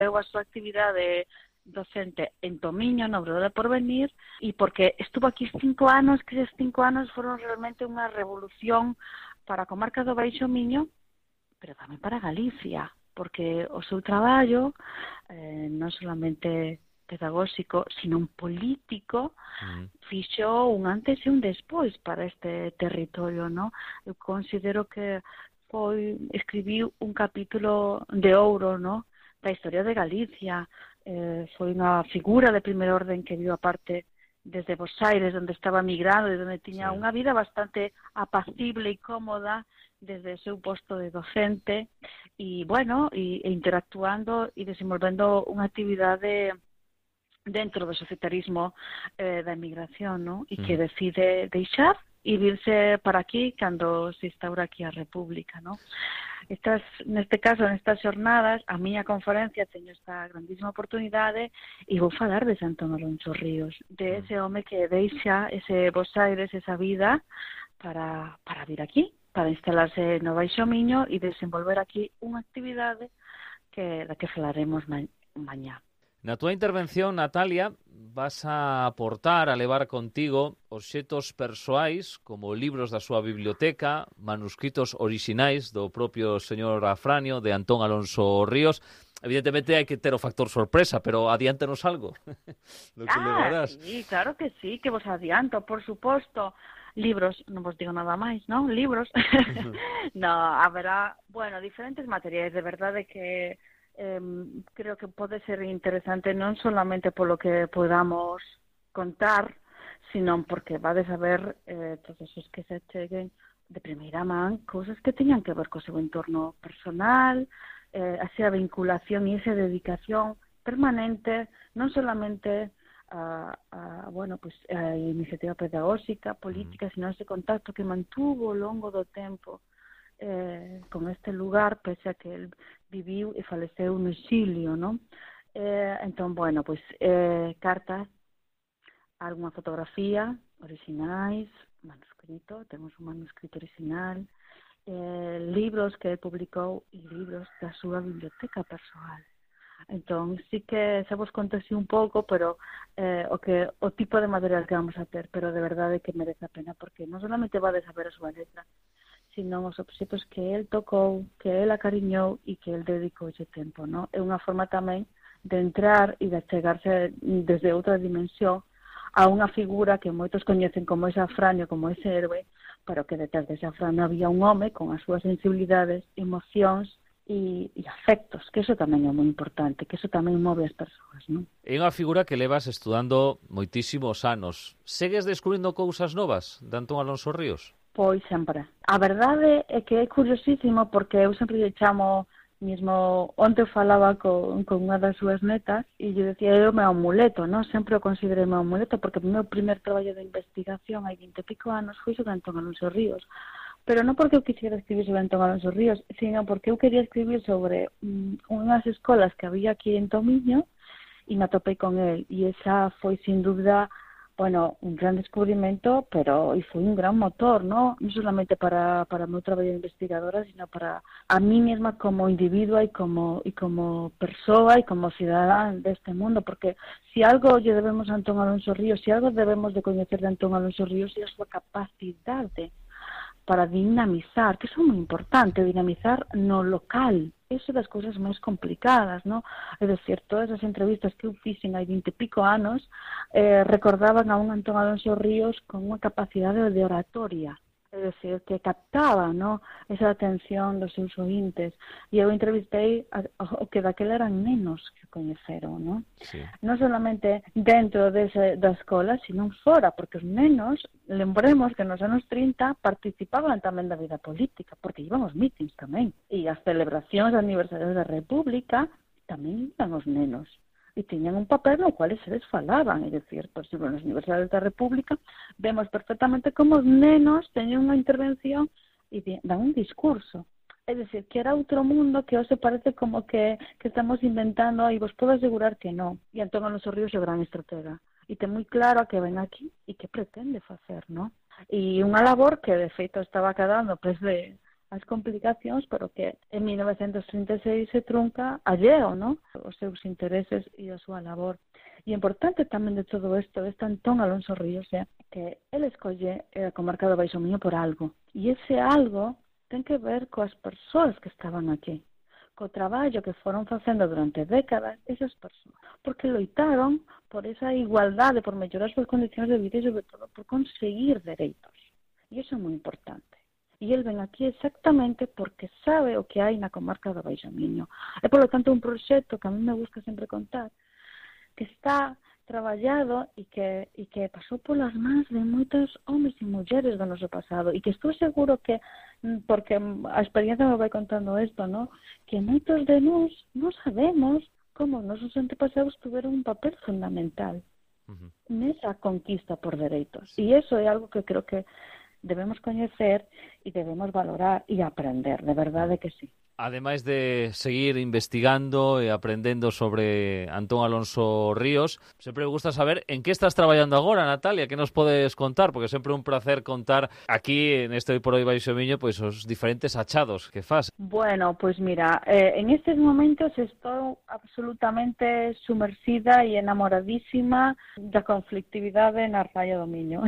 a súa actividade docente en Tomiño, no Obradoiro de Porvenir, e porque estuvo aquí 5 anos, que esos 5 anos foron realmente unha revolución para a comarca do Baixo Miño, pero tamén para Galicia, porque o seu traballo non solamente pedagóxico, sino un político, fixo un antes e un despois para este territorio, ¿no? Eu considero que escribiu un capítulo de ouro, ¿no?, da historia de Galicia. Foi unha figura de primer orden que viu aparte desde Bos Aires, onde estaba migrado e onde tiña unha vida bastante apacible e cómoda desde o seu posto de docente e, bueno, e interactuando e desenvolvendo unha actividade dentro do societarismo da emigración, ¿no? E que decide deixar e virse para aquí cando se instaura aquí a República, ¿no? Neste caso, nestas xornadas, a miña conferencia teño esta grandísima oportunidade e vou falar de Antón Alonso Ríos, de ese home que deixa ese Bos Aires, esa vida, para vir aquí, para instalarse no Baixo Miño e desenvolver aquí unha actividade da que falaremos mañá. Na túa intervención, Natalia, vas a aportar, a levar contigo obxetos persoais como libros da súa biblioteca, manuscritos orixinais do propio señor Afranio, de Antón Alonso Ríos. Evidentemente hai que ter o factor sorpresa, pero adiántanos algo do que levarás. Sí, claro que sí, que vos adianto, por suposto. Libros, non vos digo nada máis, non? Libros. No, haberá, bueno, diferentes materiais, de verdade que creo que pode ser interesante non solamente polo que podamos contar, sino porque vades a ver todos os que se cheguen de primeira man cousas que teñan que ver co seu entorno personal, a súa vinculación e esa dedicación permanente, non solamente a iniciativa pedagóxica, política, sino ese contacto que mantuvo ao longo do tempo con este lugar, pese a que el viviu e faleceu no exilio, ¿no? Entón, bueno, pues cartas, algunha fotografía orixinais, manuscrito, temos un manuscrito original, libros que publicou e libros da súa biblioteca persoal. Entón, sí que se vos conto así un pouco, pero o tipo de material que vamos a ter, pero de verdade que merece a pena, porque non solamente vades a ver a súa letra, sino os obxetos que el tocou, que el acariñou e que el dedicou ese tempo, ¿no? É unha forma tamén de entrar e de achegarse desde outra dimensión a unha figura que moitos coñecen como ese Afranio, como ese héroe, pero que detrás dese Afranio había un home con as súas sensibilidades, emocións e afectos, que eso tamén é moi importante, que eso tamén move as persoas, non? É unha figura que levas estudando moitísimos anos. Segues descubrindo cousas novas de Antón Alonso Ríos? Pois sempre. A verdade é que é curiosísimo porque eu sempre lle chamo, mesmo onte falaba con unha das súas netas e lle decía eu meu amuleto, non? Sempre o considerei meu amuleto porque o meu primer traballo de investigación hai 20 e pico anos foi sobre Antón Alonso Ríos. Pero non porque eu quisiera escribir sobre Antón Alonso Ríos, sino porque eu quería escribir sobre unhas escolas que había aquí en Tomiño e me atopei con el. E esa foi, sin dúbida, bueno, un gran descubrimento, pero e foi un gran motor, ¿no? Non solamente para o meu traballo de investigadora, sino para a mí mesma como individua e como persoa e como cidadán deste mundo, porque si algo lle debemos a Antón Alonso Ríos, si algo debemos de coñecer de Antón Alonso Ríos, é a súa capacidade para dinamizar, que iso é moi importante, dinamizar no local. Eso das cousas máis complicadas, ¿no? É dicir, todas as entrevistas que eu fixen hai 20 e pico anos recordaban a un Antón Alonso Ríos con unha capacidade de oratoria, é dicir, que captaba, ¿no?, esa atención dos seus ointes. E eu entrevistei o que daquela eran nenos que coñeceron, ¿no? Sí. Non solamente dentro da escola, sino fora, porque os nenos, lembremos que nos anos 30 participaban tamén da vida política, porque iban os mítings tamén, e as celebracións de aniversarios da República tamén iban os nenos, e tiñan un papel no cual eles falaban, é dicir, por exemplo, nos aniversarios da República vemos perfectamente como os nenos teñen unha intervención e dan un discurso. É dicir, que era outro mundo que hoxe parece como que estamos inventando, e vos podo asegurar que non. E Antón Alonso Ríos é o gran estratega. E ten moi claro a que ven aquí e que pretende facer, non? E unha labor que, de feito, estaba quedando desde as complicacións, pero que en 1936 se trunca alleo, non? Os seus intereses e a súa labor. E importante tamén de todo isto, deste Antón Alonso Ríos, que ele escolle a comarca do Baixo Miño por algo. E ese algo ten que ver coas persoas que estaban aquí, co traballo que foron facendo durante décadas esas persoas, porque loitaron por esa igualdade, por mellorar as súas condicións de vida e, sobre todo, por conseguir dereitos. E iso é moi importante. E el ven aquí exactamente porque sabe o que hai na comarca do Baixo Miño. É, polo tanto, un proxecto que a mí me gusta sempre contar, que está traballado e que pasou polas mans de moitos homes e mulleres do noso pasado, e que estou seguro que, porque a experiencia me vai contando isto, ¿no? Que moitos de nós non sabemos como os nosos antepasados tuveron un papel fundamental nesa conquista por dereitos. E iso é algo que creo que debemos coñecer e debemos valorar e aprender, de verdade que sí. Ademais de seguir investigando e aprendendo sobre Antón Alonso Ríos, sempre me gusta saber en que estás traballando agora, Natalia, que nos podes contar, porque sempre é un placer contar aquí neste Hoy por Hoy Baixo Miño pois os diferentes achados que fas. Bueno, pues mira, en estes momentos estou absolutamente sumersida e enamoradísima da conflictividade na Raya do Miño.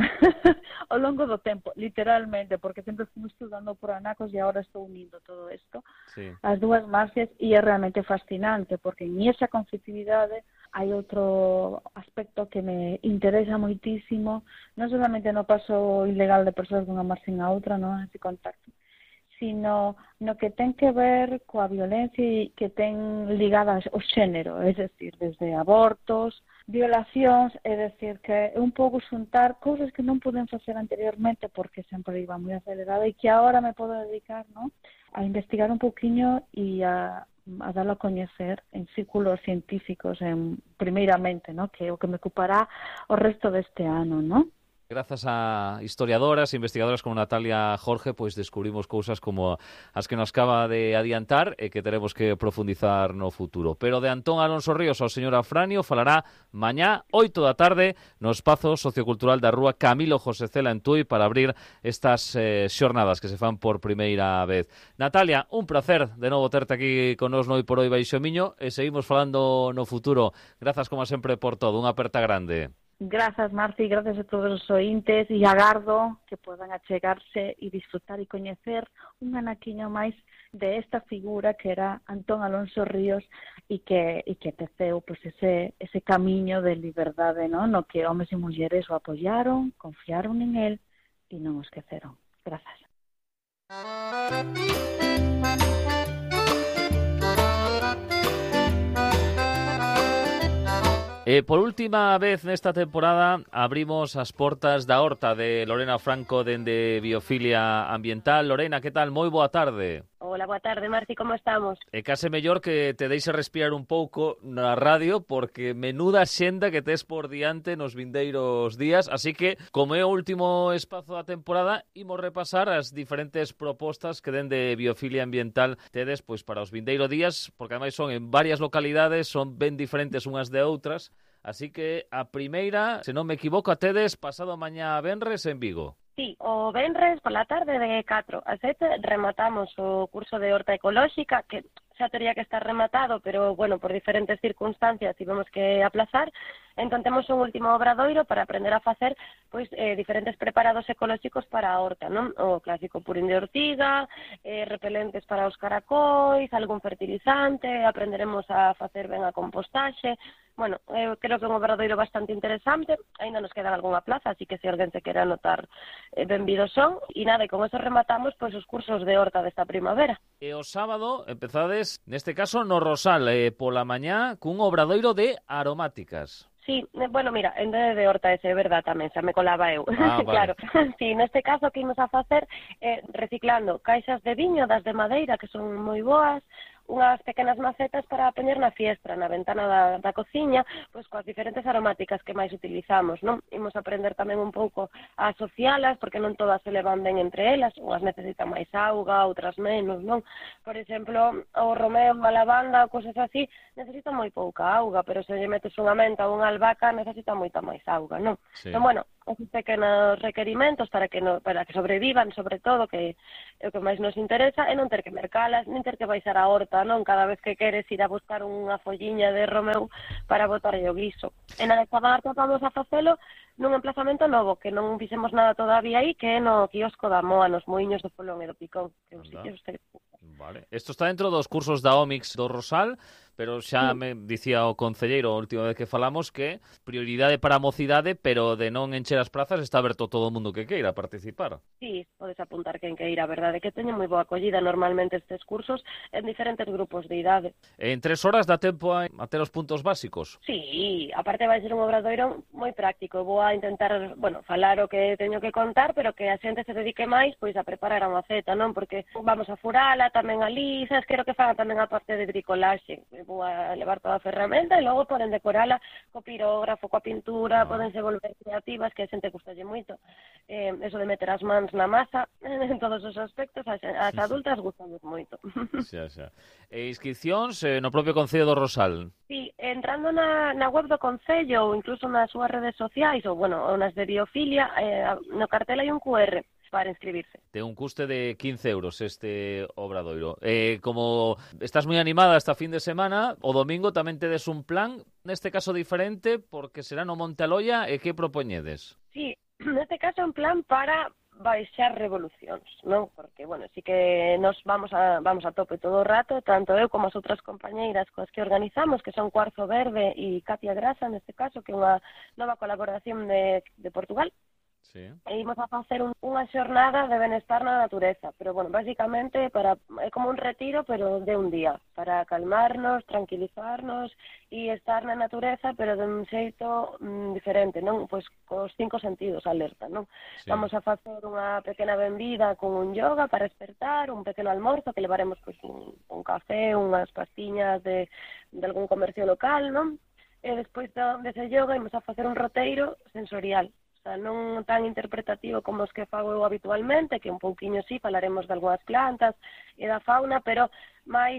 Ao longo do tempo, literalmente, porque sempre fui estudando por anacos e agora estou unindo todo isto. Sí. As dúas marxes, e é realmente fascinante, porque en esa conflictividade hai outro aspecto que me interesa moitísimo, non solamente no paso ilegal de persoas dunha marxe a outra, non ese contacto, sino no que ten que ver coa violencia e que ten ligadas ao xénero, é dicir, desde abortos, violacións, é dicir, que é un pouco xuntar cousas que non poden facer anteriormente porque sempre iba moi acelerada e que agora me podo dedicar, non, a investigar un pouquiño e a darlo a coñecer en círculos científicos, primeiramente, ¿no? Que é o que me ocupará o resto deste ano, ¿no? Grazas a historiadoras e investigadoras como Natalia Jorge, pois descubrimos cousas como as que nos acaba de adiantar e que teremos que profundizar no futuro. Pero de Antón Alonso Ríos ao señor Afranio falará mañá, 8 da tarde, no espazo sociocultural da Rúa Camilo José Cela en Tui para abrir estas xornadas que se fan por primeira vez. Natalia, un placer de novo terte aquí con nos no Hoy por Hoy Baixo Miño e seguimos falando no futuro. Grazas como sempre por todo, unha aperta grande. Grazas, Marci, grazas a todos os ointes e agardo que podan achegarse e disfrutar e coñecer un anaquiño máis de esta figura que era Antón Alonso Ríos e que teceu pues, ese camiño de liberdade, ¿no? No que homes e mulleres o apoyaron, confiaron en él e non o esqueceron. Grazas. Por última vez nesta temporada abrimos as portas da horta de Lorena Franco dende Biofilia Ambiental. Lorena, que tal? Moi boa tarde. Hola, boa tarde, Marci, como estamos? É case mellor que te deixe respirar un pouco na radio porque menuda xenda que tes por diante nos vindeiros días, así que, como é o último espazo da temporada, imos repasar as diferentes propostas que dende Biofilia Ambiental tedes pois para os vindeiros días, porque ademais son en varias localidades, son ben diferentes unhas de outras. Así que a primeira, se non me equivoco, a tedes pasado mañá venres en Vigo. Sí, o venres pola tarde de 4 a 7 rematamos o curso de horta ecolóxica, que xa tería que estar rematado, pero, bueno, por diferentes circunstancias tivemos que aplazar. Entón, temos un último obradoiro para aprender a facer pois diferentes preparados ecolóxicos para a horta, non? O clásico purín de ortiga, repelentes para os caracois, algún fertilizante, aprenderemos a facer ben a compostaxe. Bueno, creo que é un obradoiro bastante interesante, ainda nos queda algunha plaza, así que se alguén se quere anotar, benvidos son. E nada, e con eso rematamos pois os cursos de horta desta primavera. E o sábado empezades, neste caso, no Rosal, pola mañá, cun obradoiro de aromáticas. Sí, bueno, mira, en vez de horta ese, é verdad tamén, xa me colaba eu. Vale. Claro, sí, neste caso que imos a facer reciclando caixas de viño das de madeira, que son moi boas, unhas pequenas macetas para poñer na fiestra, na ventana da cociña, pois coas diferentes aromáticas que máis utilizamos, non? Imos aprender tamén un pouco a asocialas, porque non todas se levan ben entre elas, unhas necesitan máis auga, outras menos, non? Por exemplo, o romeo, a lavanda, cousas así, necesitan moi pouca auga, pero se lle metes unha menta ou unha albahaca, necesita moita máis auga, non? Sí. Entón, bueno, esos pequenos requerimentos para que sobrevivan, sobre todo, que é o que máis nos interesa, e non ter que mercalas, nin ter que baixar a horta, non? Cada vez que queres ir a buscar unha folliña de romeu para botarlle o guiso. E na desta marca vamos a facelo nun emplazamento novo, que non fixemos nada todavía aí, que é no quiosco da Moa, nos Muiños do Polón e do Picón, que é un sitio Vale. Isto está dentro dos cursos da Omix do Rosal, pero xa me dicía o concelleiro a última vez que falamos que prioridade para a mocidade, pero de non encher as prazas está aberto todo o mundo que queira participar. Sí, podes apuntar quen queira, a verdade que teñen moi boa acollida normalmente estes cursos en diferentes grupos de idade. En 3 horas dá tempo a ter os puntos básicos? Sí, aparte vai ser un obradoiro moi práctico. Vou a intentar, falar o que teño que contar, pero que a xente se dedique máis pois a preparar a maceta, non? Porque vamos a furala tamén ali, sabes, quero que fagan tamén a parte de bricolaxe. Vou a levar toda a ferramenta e logo poden decorala co pirógrafo, coa pintura, podense volver creativas, que a xente gustalle moito. Eso de meter as mans na masa, en todos os aspectos, as adultas gustan moito. Xa. E inscripcións no propio Concello do Rosal? Sí, entrando na web do Concello ou incluso nas súas redes sociais ou nas de Biofilia, no cartel hai un QR para inscribirse. Ten un custe de 15 euros este obradoiro. Como estás moi animada esta fin de semana, o domingo tamén tedes un plan, neste caso diferente, porque será no Monte Aloia, e que propoñedes? Sí, neste caso un plan para baixar revolucións, non? Porque, sí que nos vamos a tope todo o rato, tanto eu como as outras compañeiras coas que organizamos, que son Cuarzo Verde e Katia Grasa, neste caso, que é unha nova colaboración de Portugal. Sí. E imos a facer unha xornada de benestar na natureza, pero, basicamente é como un retiro, pero de un día, para calmarnos, tranquilizarnos e estar na natureza, pero de un xeito diferente, non? Pois cos 5 sentidos alerta, non? Sí. Vamos a facer unha pequena benvida con un yoga para despertar, un pequeno almorzo que levaremos un café, unhas pastiñas de algún comercio local, non? E despois dese yoga imos a facer un roteiro sensorial, non tan interpretativo como os que fago eu habitualmente, que un pouquiño sí, falaremos de algunhas plantas e da fauna, pero máis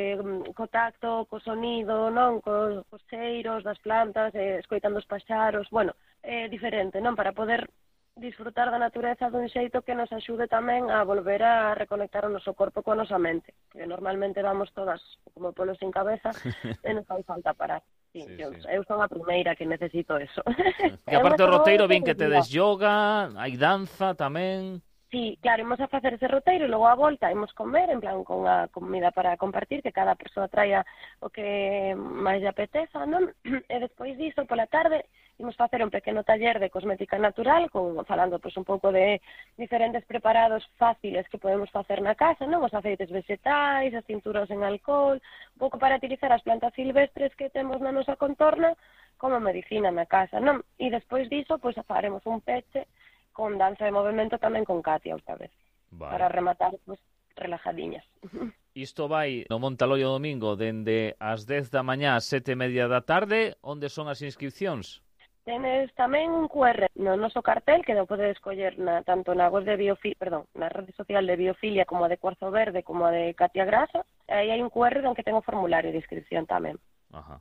co tacto, co sonido, non, cos cheiros das plantas, escoitando os paxaros, diferente, non, para poder disfrutar da natureza dun xeito que nos axude tamén a volver a reconectar o noso corpo coa nosa mente, que normalmente vamos todas como polos sin cabeza e nos fai falta parar. Sí. Eu son a primeira que necesito eso. E aparte do roteiro, vin que tedes yoga, hai danza tamén. Sí, claro, imos a facer ese roteiro e logo a volta imos comer, en plan con a comida para compartir, que cada persoa traia o que máis lle apeteza, non? E despois diso, pola tarde, imos facer un pequeno taller de cosmética natural, falando un pouco de diferentes preparados fáciles que podemos facer na casa, non? Os aceites vegetais, as tinturas en alcohol, un pouco para utilizar as plantas silvestres que temos na nosa contorna como medicina na casa, non? E despois diso, faremos un peche con danza de movimento tamén con Katia outra vez, para rematar relajadiñas. Isto vai no Monte Aloia o domingo dende as 10 da mañá ás 7:30 da tarde. Onde son as inscripcións? Tenes tamén un QR no noso cartel que o podes escoller tanto na web de na rede social de Biofilia como a de Cuarzo Verde como a de Katia Grasa. Aí hai un QR onde ten o formulario de inscripción tamén. Ajá.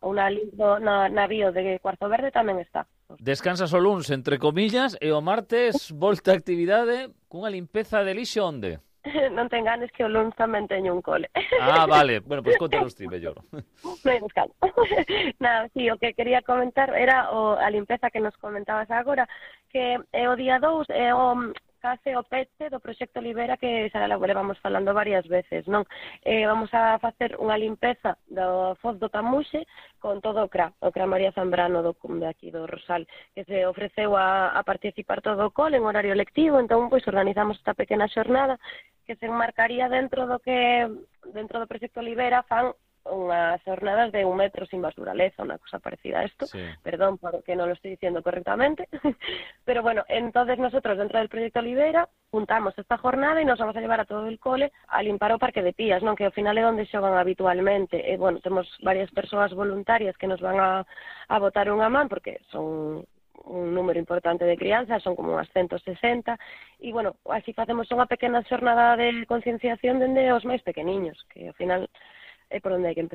Na bio de Cuarzo Verde tamén está. Descansas o luns, entre comillas, e o martes volta a actividade cunha limpeza de lixo onde? Non te enganes que o luns tamén teño un cole. Ah, vale. Bueno, pois contanos ti mellor. Non hai descanso. Nada, sí, o que quería comentar era a limpeza que nos comentabas agora, que é o día 2, é o case o peche do Proxecto Libera que xa levamos falando varias veces, non? Vamos a facer unha limpeza do Foz do Tamuxe con todo o CRA María Zambrano de aquí do Rosal, que se ofreceu a participar todo o cole en horario lectivo, entón organizamos esta pequena xornada que se enmarcaría dentro do Proxecto Libera, fan unhas jornadas de 1 metro sin basuraleza, unha cosa parecida a esto, sí. Perdón porque non lo estoy diciendo correctamente, pero entonces nosotros dentro del Proyecto Libera juntamos esta jornada e nos vamos a llevar a todo el cole a limpar o Parque de Pías, non, que ao final é onde xogan habitualmente, e temos varias persoas voluntarias que nos van a botar unha man, porque son un número importante de crianzas, son como unas 160, e así facemos unha pequena xornada de concienciación dende os máis pequeniños, que ao final é por onde hai que empezar.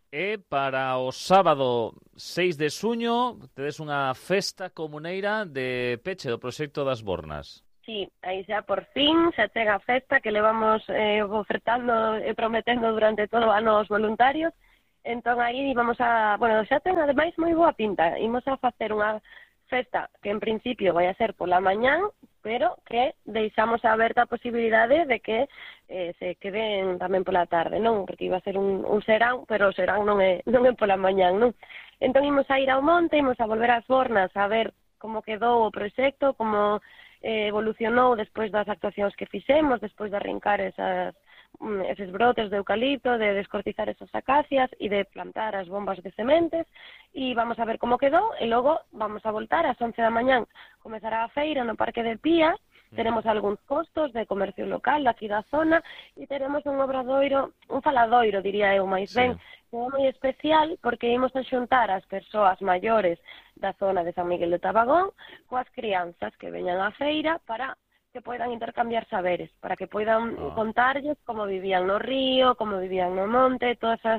E para o sábado 6 de xuño tedes unha festa comuneira de peche do proxecto das Bornas. Sí, aí xa por fin se chega a festa que levamos ofertando e prometendo durante todo o ano aos voluntarios. Entón aí vamos a... Bueno, xa ten ademais moi boa pinta. Imos a facer unha festa que en principio vai a ser pola mañán, pero que deixamos aberta a posibilidade de que se queden tamén pola tarde, non? Porque iba a ser un serán, pero o serán non é pola mañán, non? Entón imos a ir ao monte, imos a volver ás Bornas a ver como quedou o proxecto, como evolucionou despois das actuacións que fixemos, despois de arrincar eses brotes de eucalipto, de descortizar esas acacias e de plantar as bombas de sementes, e vamos a ver como quedou, e logo vamos a voltar ás 11 da mañán, comezará a feira no Parque de Pía, teremos algúns postos de comercio local aquí da zona, e teremos un obradoiro, un faladoiro, diría eu, máis ben, que é moi especial, porque imos a xuntar as persoas maiores da zona de San Miguel de Tabagón coas crianzas que veñan á feira para que poidan intercambiar saberes, para que poidan contarlles como vivían no río, como vivían no monte, todas as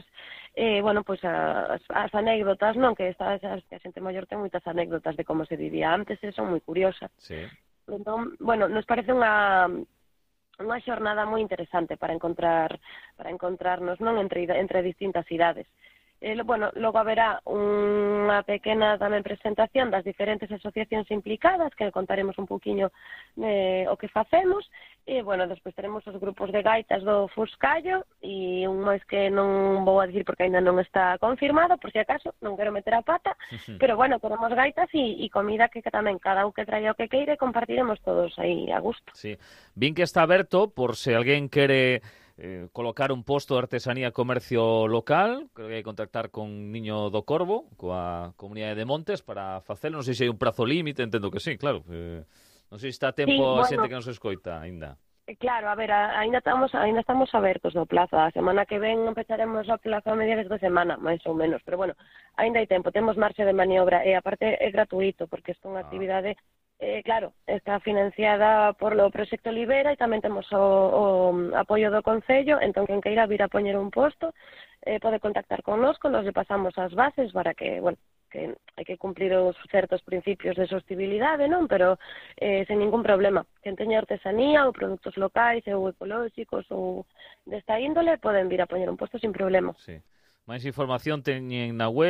as anécdotas, non? Que a xente maior ten moitas anécdotas de como se vivía antes, e son moi curiosas. Sí. Entón, bueno, nos parece unha xornada moi interesante para encontrarnos, non, entre distintas idades. Logo haberá unha pequena tamén presentación das diferentes asociacións implicadas, que contaremos un poquinho o que facemos, e, despois teremos os grupos de gaitas do Fuscallo, e un máis que non vou a dicir porque ainda non está confirmado, por si acaso, non quero meter a pata, pero, teremos gaitas e comida que tamén cada un que traia o que queire, compartiremos todos aí a gusto. Sí. Vin que está aberto por se alguén quere colocar un posto de artesanía e comercio local, creo que hai que contactar con Niño do Corvo, coa comunidade de Montes, para facelo. Non sei se hai un prazo límite, entendo que sí, claro. Non sei se está a tempo a xente que nos escoita aínda. Claro, a ver, aínda estamos abertos do plazo. A semana que ven empezaremos o plazo a mediados de semana, máis ou menos, pero aínda hai tempo, temos marxe de maniobra, e aparte é gratuito, porque isto é unha actividade claro, está financiada por o Proxecto Libera, e tamén temos o apoio do Concello. Entón, quen queira vir a poñer un posto pode contactar connosco, nos lle pasamos as bases para que, que hai que cumplir os certos principios de sostibilidade, non? Pero sen ningún problema. Quen teña artesanía ou produtos locais ou ecolóxicos ou desta índole poden vir a poñer un posto sin problema. Sí. Máis información teñen na web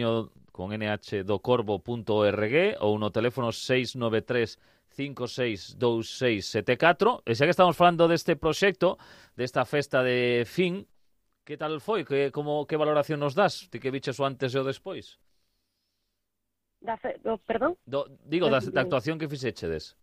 niñodocorvo.org ou no teléfono 693 562674. E xa que estamos falando deste proxecto, desta festa de fin, que tal foi? Que valoración nos das? Ti que viches o antes e o despois? Perdón? Digo, da actuación que fixechedes.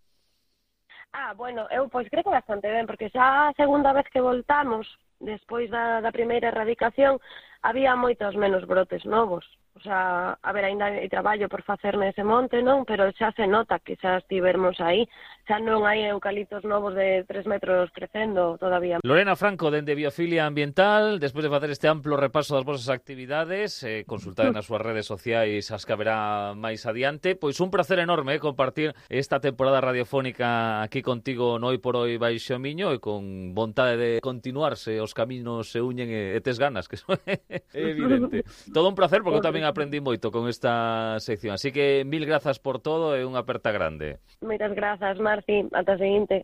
Eu pois creo que bastante ben, porque xa a segunda vez que voltamos, despois da primeira erradicación, había moitos menos brotes novos. O sea, a ver, ainda hai traballo por facer nese monte, non? Pero xa se nota que xa estivermos aí. Xa non hai eucaliptos novos de 3 metros crecendo todavía. Lorena Franco, dende Biofilia Ambiental, despois de facer este amplo repaso das vosas actividades, consultade nas súas redes sociais as que haberá máis adiante. Pois un placer enorme compartir esta temporada radiofónica aquí contigo no Hoy por Hoy Baixo Miño, e con vontade de continuarse os caminos se uñen e tes ganas, que é evidente. Todo un placer, porque eu tamén aprendí moito con esta sección. Así que mil grazas por todo e unha aperta grande. Moitas grazas, Marci. Ata a seguinte.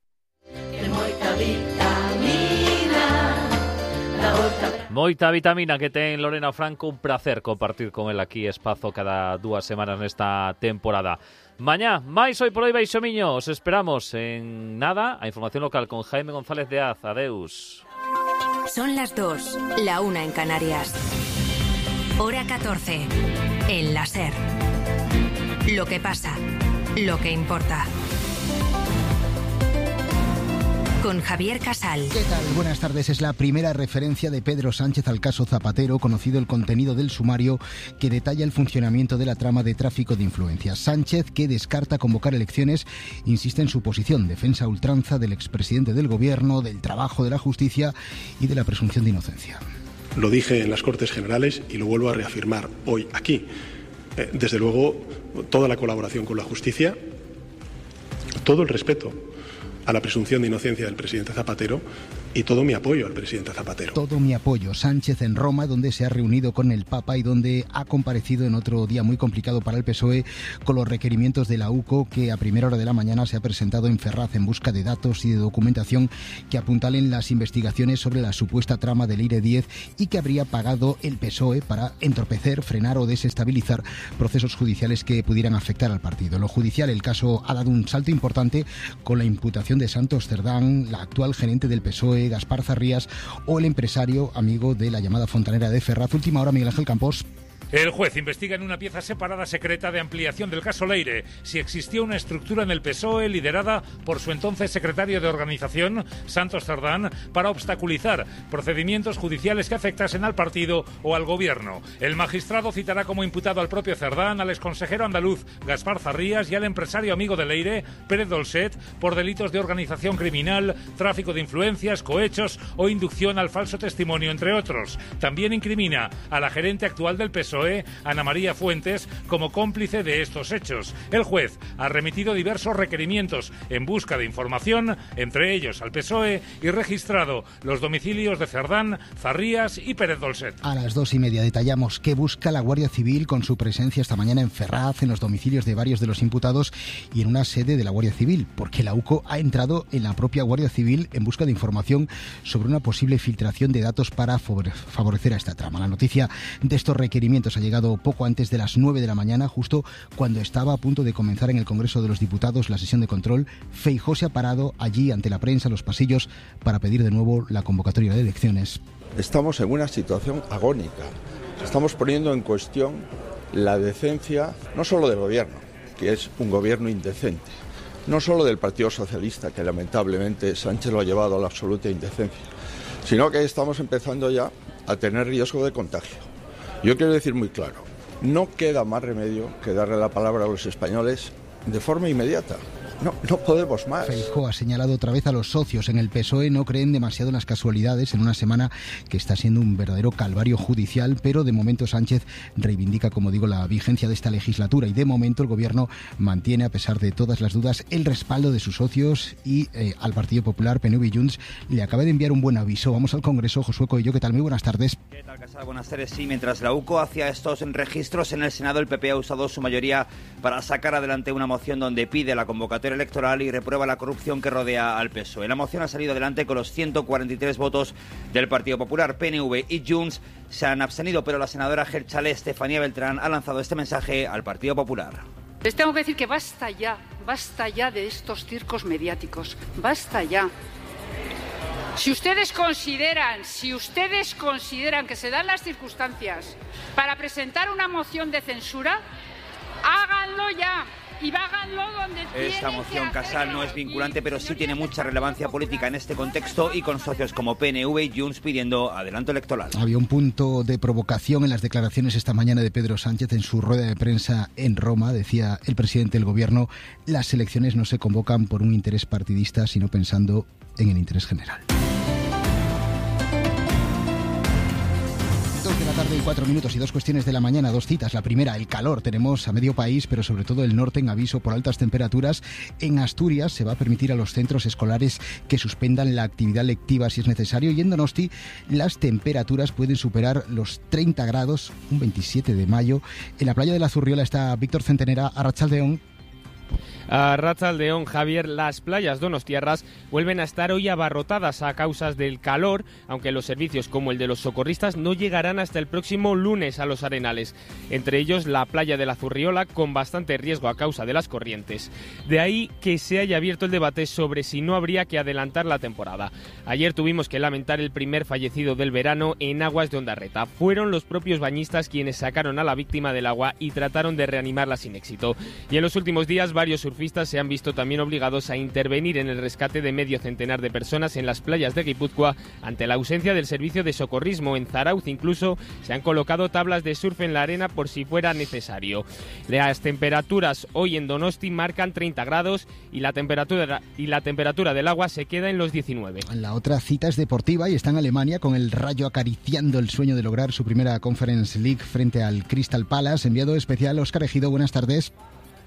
Moita vitamina que ten Lorena Franco. Un placer compartir con el aquí espazo cada 2 semanas nesta temporada. Mañá, máis Hoy por Hoy Baixo Miño. Os esperamos en nada. A información local con Jaime González de Az. Adeus. Son las 2, la 1 en Canarias. Hora 14, en la SER. Lo que pasa, lo que importa. Con Javier Casal. ¿Qué tal? Buenas tardes. Es la primera referencia de Pedro Sánchez al caso Zapatero, conocido el contenido del sumario que detalla el funcionamiento de la trama de tráfico de influencias. Sánchez, que descarta convocar elecciones, insiste en su posición, defensa a ultranza del expresidente del Gobierno, del trabajo de la justicia y de la presunción de inocencia. Lo dije en las Cortes Generales y lo vuelvo a reafirmar hoy aquí. Desde luego, toda la colaboración con la justicia, todo el respeto a la presunción de inocencia del presidente Zapatero, y todo mi apoyo al presidente Zapatero. Todo mi apoyo. Sánchez en Roma, donde se ha reunido con el Papa y donde ha comparecido en otro día muy complicado para el PSOE con los requerimientos de la UCO, que a primera hora de la mañana se ha presentado en Ferraz en busca de datos y de documentación que apuntalen las investigaciones sobre la supuesta trama del Leire 10 y que habría pagado el PSOE para entorpecer, frenar o desestabilizar procesos judiciales que pudieran afectar al partido. En lo judicial, el caso ha dado un salto importante con la imputación de Santos Cerdán, la actual gerente del PSOE, Gaspar Zarrías, o el empresario amigo de la llamada Fontanera de Ferraz. Última hora, Miguel Ángel Campos. El juez investiga en una pieza separada secreta de ampliación del caso Leire si existía una estructura en el PSOE liderada por su entonces secretario de organización, Santos Cerdán, para obstaculizar procedimientos judiciales que afectasen al partido o al gobierno. El magistrado citará como imputado al propio Cerdán, al exconsejero andaluz Gaspar Zarrías y al empresario amigo de Leire, Pérez Dolcet, por delitos de organización criminal, tráfico de influencias, cohechos o inducción al falso testimonio, entre otros. También incrimina a la gerente actual del PSOE, Ana María Fuentes, como cómplice de estos hechos. El juez ha remitido diversos requerimientos en busca de información, entre ellos al PSOE, y registrado los domicilios de Cerdán, Zarrías y Pérez Dolcet. A las 2:30 detallamos qué busca la Guardia Civil con su presencia esta mañana en Ferraz, en los domicilios de varios de los imputados y en una sede de la Guardia Civil, porque la UCO ha entrado en la propia Guardia Civil en busca de información sobre una posible filtración de datos para favorecer a esta trama. La noticia de estos requerimientos ha llegado poco antes de las 9 de la mañana, justo cuando estaba a punto de comenzar en el Congreso de los Diputados la sesión de control. Feijóo se ha parado allí ante la prensa, en los pasillos, para pedir de nuevo la convocatoria de elecciones. Estamos en una situación agónica. Estamos poniendo en cuestión la decencia, no solo del gobierno, que es un gobierno indecente, no solo del Partido Socialista, que lamentablemente Sánchez lo ha llevado a la absoluta indecencia, sino que estamos empezando ya a tener riesgo de contagio. Yo quiero decir muy claro, no queda más remedio que darle la palabra a los españoles de forma inmediata. No podemos más. Feijóo ha señalado otra vez a los socios en el PSOE. No creen demasiado en las casualidades en una semana que está siendo un verdadero calvario judicial, pero de momento Sánchez reivindica, como digo, la vigencia de esta legislatura y de momento el gobierno mantiene, a pesar de todas las dudas, el respaldo de sus socios y al Partido Popular, PNV y Junts le acaba de enviar un buen aviso. Vamos al Congreso. Josué Coello, ¿qué tal? Muy buenas tardes. ¿Qué tal, Casal? Buenas tardes. Sí, mientras la UCO hacía estos registros en el Senado, el PP ha usado su mayoría para sacar adelante una moción donde pide la convocatoria electoral y reprueba la corrupción que rodea al PSOE. La moción ha salido adelante con los 143 votos del Partido Popular. PNV y Junts se han abstenido, pero la senadora Gelchalé Estefanía Beltrán ha lanzado este mensaje al Partido Popular. Les tengo que decir que basta ya de estos circos mediáticos, basta ya. Si ustedes consideran que se dan las circunstancias para presentar una moción de censura, háganlo ya. Y háganlo donde esta moción, Casal, no es vinculante, pero sí tiene mucha relevancia política en este contexto y con socios como PNV y Junts pidiendo adelanto electoral. Había un punto de provocación en las declaraciones esta mañana de Pedro Sánchez en su rueda de prensa en Roma. Decía el presidente del gobierno: las elecciones no se convocan por un interés partidista, sino pensando en el interés general. 2 de la tarde y 4 minutos y 2 cuestiones de la mañana, 2 citas. La primera, el calor. Tenemos a medio país, pero sobre todo el norte, en aviso por altas temperaturas. En Asturias se va a permitir a los centros escolares que suspendan la actividad lectiva si es necesario. Y en Donosti las temperaturas pueden superar los 30 grados, un 27 de mayo. En la playa de la Zurriola está Víctor Centenera. Arratsaldeon. A Arratsaldeon, Javier, las playas donostiarras vuelven a estar hoy abarrotadas a causa del calor, aunque los servicios como el de los socorristas no llegarán hasta el próximo lunes a los arenales. Entre ellos la playa de la Zurriola, con bastante riesgo a causa de las corrientes. De ahí que se haya abierto el debate sobre si no habría que adelantar la temporada. Ayer tuvimos que lamentar el primer fallecido del verano en aguas de Ondarreta. Fueron los propios bañistas quienes sacaron a la víctima del agua y trataron de reanimarla sin éxito. Y en los últimos días varios surfistas se han visto también obligados a intervenir en el rescate de medio centenar de personas en las playas de Guipúzcoa ante la ausencia del servicio de socorrismo. En Zarauz incluso se han colocado tablas de surf en la arena por si fuera necesario. Las temperaturas hoy en Donosti marcan 30 grados y la temperatura del agua se queda en los 19. La otra cita es deportiva y está en Alemania, con el Rayo acariciando el sueño de lograr su primera Conference League frente al Crystal Palace. Enviado especial Óscar Ejido, buenas tardes.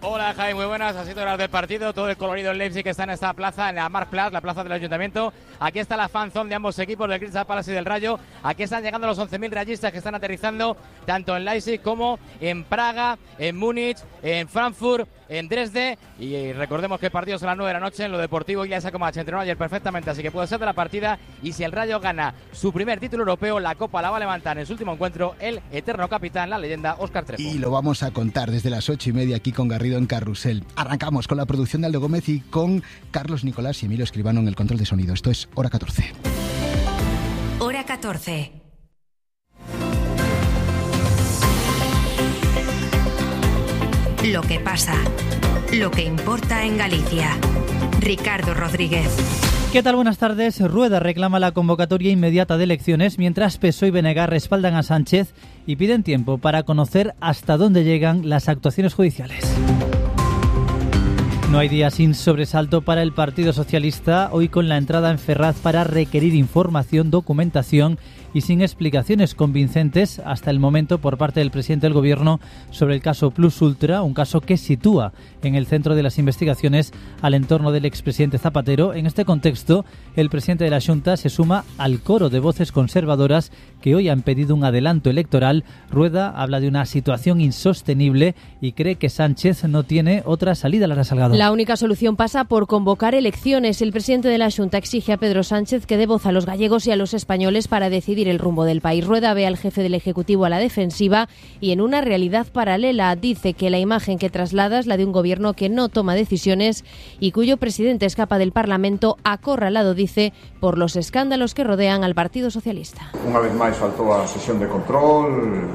Hola Javi, muy buenas, así horas del partido, todo el colorido en Leipzig que está en esta plaza, en la Marktplatz, la plaza del Ayuntamiento. Aquí está la fanzone de ambos equipos, del Crystal Palace y del Rayo. Aquí están llegando los 11.000 rayistas que están aterrizando tanto en Leipzig como en Praga, en Múnich, en Frankfurt, en Dresde. Y recordemos que el partido es a las 9 de la noche en lo deportivo. Y ya se como se entrenó ayer perfectamente, así que puede ser de la partida. Y si el Rayo gana su primer título europeo, la Copa la va a levantar en su último encuentro el eterno capitán, la leyenda Óscar Trejo. Y lo vamos a contar desde las 8:30 aquí con Garrido en Carrusel. Arrancamos con la producción de Aldo Gómez y con Carlos Nicolás y Emilio Escribano en el control de sonido. Esto es Hora 14. Hora 14. Lo que pasa, lo que importa en Galicia. Ricardo Rodríguez. ¿Qué tal? Buenas tardes. Rueda reclama la convocatoria inmediata de elecciones, mientras PSOE y BNG respaldan a Sánchez y piden tiempo para conocer hasta dónde llegan las actuaciones judiciales. No hay día sin sobresalto para el Partido Socialista, hoy con la entrada en Ferraz para requerir información, documentación y sin explicaciones convincentes hasta el momento por parte del presidente del Gobierno sobre el caso Plus Ultra, un caso que sitúa en el centro de las investigaciones al entorno del expresidente Zapatero. En este contexto, el presidente de la Xunta se suma al coro de voces conservadoras que hoy han pedido un adelanto electoral. Rueda habla de una situación insostenible y cree que Sánchez no tiene otra salida. Lara Salgado. La única solución pasa por convocar elecciones. El presidente de la Xunta exige a Pedro Sánchez que dé voz a los gallegos y a los españoles para decidir el rumbo del país. Rueda ve al jefe del Ejecutivo a la defensiva y en una realidad paralela. Dice que la imagen que traslada es la de un gobierno que no toma decisiones y cuyo presidente escapa del Parlamento acorralado, dice, por los escándalos que rodean al Partido Socialista. Unha vez máis faltou a sesión de control,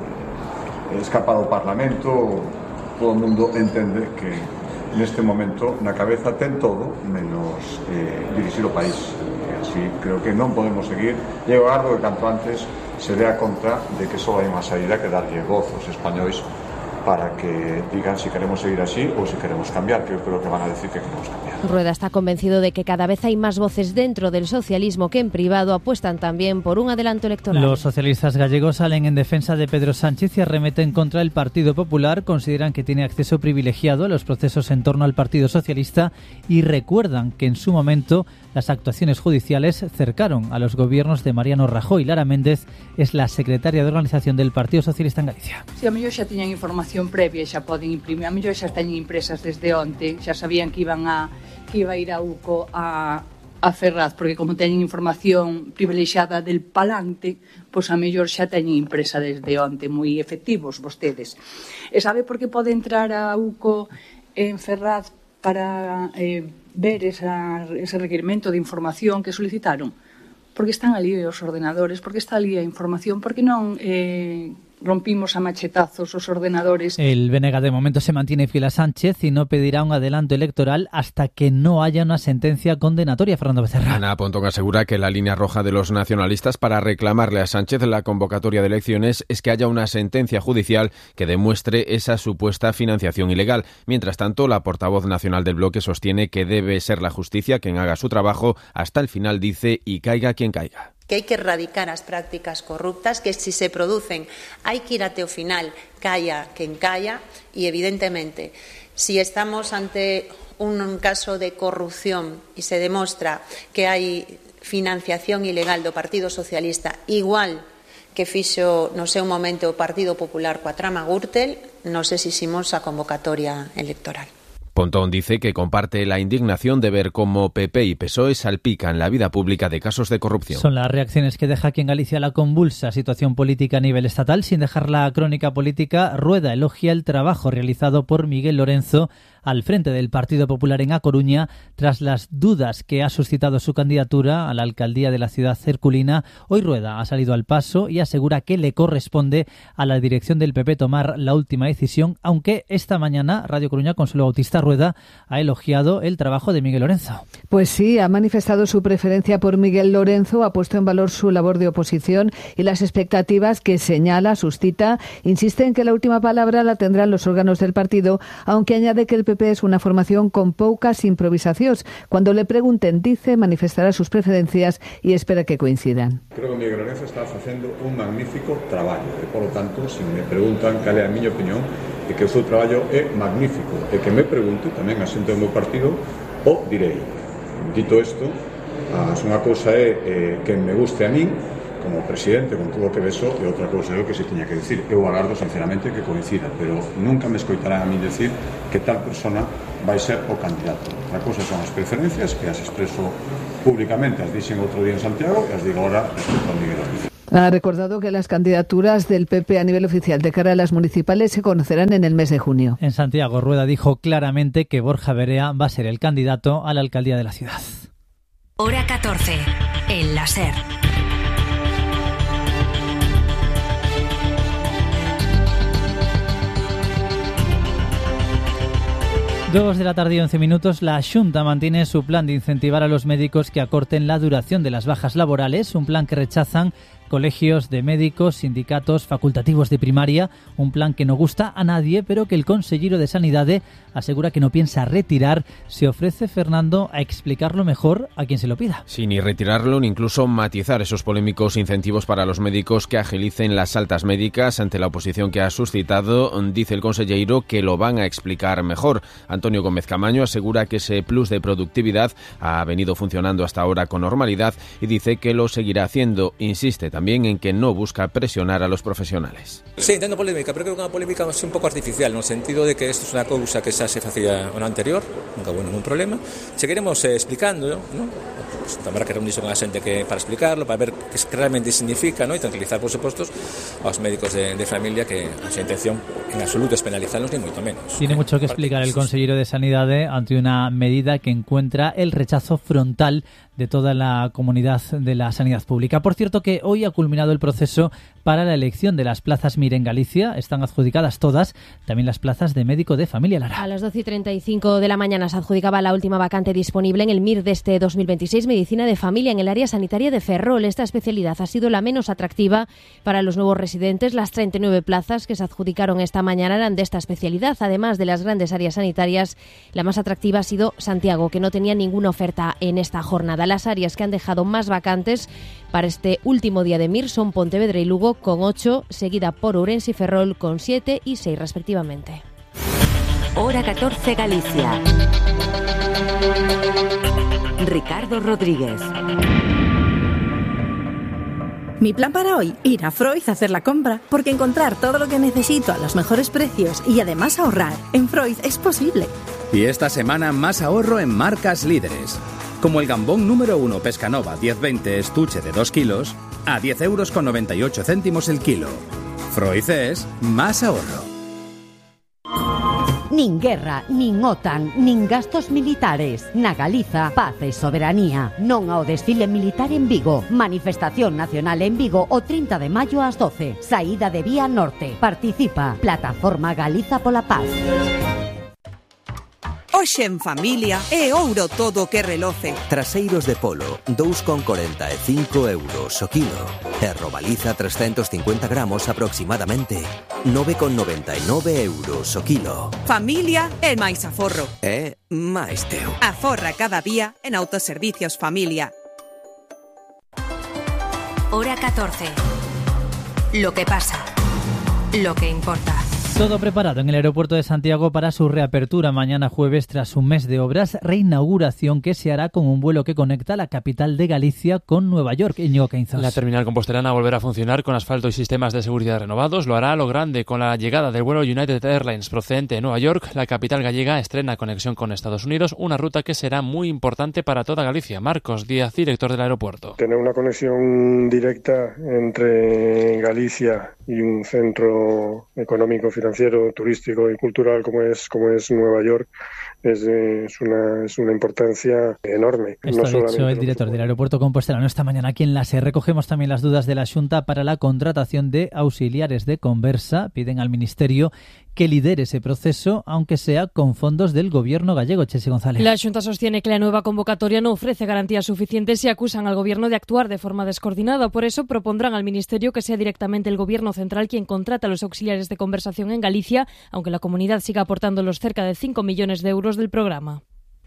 escapa do Parlamento, todo o mundo entende que neste momento na cabeza ten todo menos dirixir o país. Así creo que non podemos seguir. E eu agardo que canto antes se dé a conta de que só hai unha saída que darlle voz aos españois para que digan si queremos seguir así o si queremos cambiar, que yo creo que van a decir que queremos cambiar. Rueda está convencido de que cada vez hay más voces dentro del socialismo que en privado apuestan también por un adelanto electoral. Los socialistas gallegos salen en defensa de Pedro Sánchez y arremeten contra el Partido Popular. Consideran que tiene acceso privilegiado a los procesos en torno al Partido Socialista y recuerdan que en su momento las actuaciones judiciales cercaron a los gobiernos de Mariano Rajoy. Lara Méndez es la secretaria de organización del Partido Socialista en Galicia. Si a mellor xa tiñan información previa, xa poden imprimir, a mellor xa están impresas desde onte, xa sabían que iba a ir a UCO a Ferraz, porque como teñen información privilexiada del palante, pois a mellor xa teñen impresa desde onte, moi efectivos vostedes. E sabe por que pode entrar a UCO en Ferraz para ver ese requerimento de información que solicitaron? Porque están ali os ordenadores, porque está ali a información, porque non rompimos a machetazos os ordenadores. El BNG de momento se mantiene fiel a Sánchez y no pedirá un adelanto electoral hasta que no haya una sentencia condenatoria. Fernando Becerra. Ana Pontón asegura que la línea roja de los nacionalistas para reclamarle a Sánchez la convocatoria de elecciones es que haya una sentencia judicial que demuestre esa supuesta financiación ilegal. Mientras tanto, la portavoz nacional del bloque sostiene que debe ser la justicia quien haga su trabajo hasta el final, dice, y caiga quien caiga. Que hai que erradicar as prácticas corruptas, que si se producen hai que ir até o final, calla quen calla, e evidentemente, si estamos ante un caso de corrupción e se demostra que hai financiación ilegal do Partido Socialista, igual que fixo no seu momento o Partido Popular coa trama Gürtel, non sei se hicimos a convocatoria electoral. Pontón dice que comparte la indignación de ver cómo PP y PSOE salpican la vida pública de casos de corrupción. Son las reacciones que deja aquí en Galicia la convulsa situación política a nivel estatal. Sin dejar la crónica política, Rueda elogia el trabajo realizado por Miguel Lorenzo al frente del Partido Popular en A Coruña tras las dudas que ha suscitado su candidatura a la alcaldía de la ciudad herculina. Hoy Rueda ha salido al paso y asegura que le corresponde a la dirección del PP tomar la última decisión, aunque esta mañana Radio Coruña, Consuelo Bautista, Rueda ha elogiado el trabajo de Miguel Lorenzo. Pues sí, ha manifestado su preferencia por Miguel Lorenzo, ha puesto en valor su labor de oposición y las expectativas que señala, suscita. Insiste en que la última palabra la tendrán los órganos del partido, aunque añade que el PP es una formación con poucas improvisacións. Cuando le pregunten, dice, manifestará sus preferencias y espera que coincidan. Creo que Miguel Lorenzo está facendo un magnífico traballo e, polo tanto, se me preguntan cal é a miña opinión, e que o seu traballo é magnífico e que me pregunte tamén a xente do meu partido o direi. Dito isto, unha cousa é que me guste a min como presidente con todo o que beso e outra cousa é o que se tiña que decir. Eu agardo sinceramente que coincida, pero nunca me escoitarán a mí decir que tal persona vai ser o candidato. Outra cousa son as preferencias que as expreso públicamente, as dixen outro día en Santiago e as digo ahora respecto a Miguel Ortiz. Ha recordado que las candidaturas del PP a nivel oficial de cara a las municipales se conocerán en el mes de junio. En Santiago, Rueda dijo claramente que Borja Verea va a ser el candidato a la alcaldía de la ciudad. Hora 14, en la SER. Dos de la tarde y 11 minutos, la Xunta mantiene su plan de incentivar a los médicos que acorten la duración de las bajas laborales, un plan que rechazan colegios de médicos, sindicatos, facultativos de primaria, un plan que no gusta a nadie, pero que el consellero de Sanidade asegura que no piensa retirar. Se ofrece, Fernando, a explicarlo mejor a quien se lo pida. Sí, ni retirarlo ni incluso matizar esos polémicos incentivos para los médicos que agilicen las altas médicas. Ante la oposición que ha suscitado, dice el consellero que lo van a explicar mejor. Antonio Gómez Camaño asegura que ese plus de productividad ha venido funcionando hasta ahora con normalidad y dice que lo seguirá haciendo. Insiste también en que no busca presionar a los profesionales. Sí, entendo polémica, pero creo que una polémica un pouco artificial, no sentido de que isto é unha cousa que xa se facía no anterior, nunca hubo ningún problema. Seguiremos explicando, ¿no? Pues, habrá que reunirse con a xente que para explicarlo, para ver que realmente significa, ¿no? E tranquilizar, por suposto, aos médicos de familia que a súa intención en absoluto es penalizarlos, ni moito menos. Tiene mucho que explicar el consellero de Sanidade ante una medida que encuentra el rechazo frontal de toda la comunidad de la sanidad pública. Por cierto, que hoy ha culminado el proceso para la elección de las plazas MIR en Galicia. Están adjudicadas todas, también las plazas de médico de familia, Lara. A las 12:35 de la mañana se adjudicaba la última vacante disponible en el MIR de este 2026, Medicina de Familia, en el área sanitaria de Ferrol. Esta especialidad ha sido la menos atractiva para los nuevos residentes. Las 39 plazas que se adjudicaron esta mañana eran de esta especialidad. Además de las grandes áreas sanitarias, la más atractiva ha sido Santiago, que no tenía ninguna oferta en esta jornada. Las áreas que han dejado más vacantes para este último día de MIR son Pontevedra y Lugo, con 8, seguida por Ourense y Ferrol, con 7 y 6 respectivamente. Hora 14 Galicia. Ricardo Rodríguez. Mi plan para hoy, ir a Freud a hacer la compra, porque encontrar todo lo que necesito a los mejores precios y además ahorrar en Freud es posible. Y esta semana más ahorro en marcas líderes, como el gambón número 1 Pescanova 10-20 estuche de 2 kilos a 10,98 € el kilo. Freud es más ahorro. Nin guerra, nin OTAN, nin gastos militares. Na Galiza, paz e soberanía. Non ao desfile militar en Vigo. Manifestación nacional en Vigo o 30 de maio ás 12. Saída de Vía Norte. Participa. Plataforma Galiza pola Paz. Hoxe en familia é ouro todo o que reloce. Traseiros de polo, 2,45 € o kilo. E robaliza 350 gramos aproximadamente, 9,99 € o kilo. Familia é máis aforro. É máis teu. Aforra cada día en Autoservicios Familia. Hora 14. Lo que pasa. Lo que importa. Todo preparado en el aeropuerto de Santiago para su reapertura mañana jueves tras un mes de obras, reinauguración que se hará con un vuelo que conecta la capital de Galicia con Nueva York. Íñigo Quinzos. La terminal compostelana volverá a funcionar con asfalto y sistemas de seguridad renovados. Lo hará a lo grande con la llegada del vuelo United Airlines procedente de Nueva York. La capital gallega estrena conexión con Estados Unidos, una ruta que será muy importante para toda Galicia. Marcos Díaz, director del aeropuerto. Tener una conexión directa entre Galicia y un centro económico, financiero, turístico y cultural como es Nueva York es una importancia enorme. Esto ha dicho el director del aeropuerto compostelano esta mañana aquí en la SER. Recogemos también las dudas de la Xunta para la contratación de auxiliares de conversa. Piden al Ministerio que lidere ese proceso, aunque sea con fondos del gobierno gallego. Chelsea González. La Xunta sostiene que la nueva convocatoria no ofrece garantías suficientes y acusan al gobierno de actuar de forma descoordinada. Por eso propondrán al Ministerio que sea directamente el gobierno central quien contrata a los auxiliares de conversación en Galicia, aunque la comunidad siga aportando los cerca de 5 millones de euros del programa.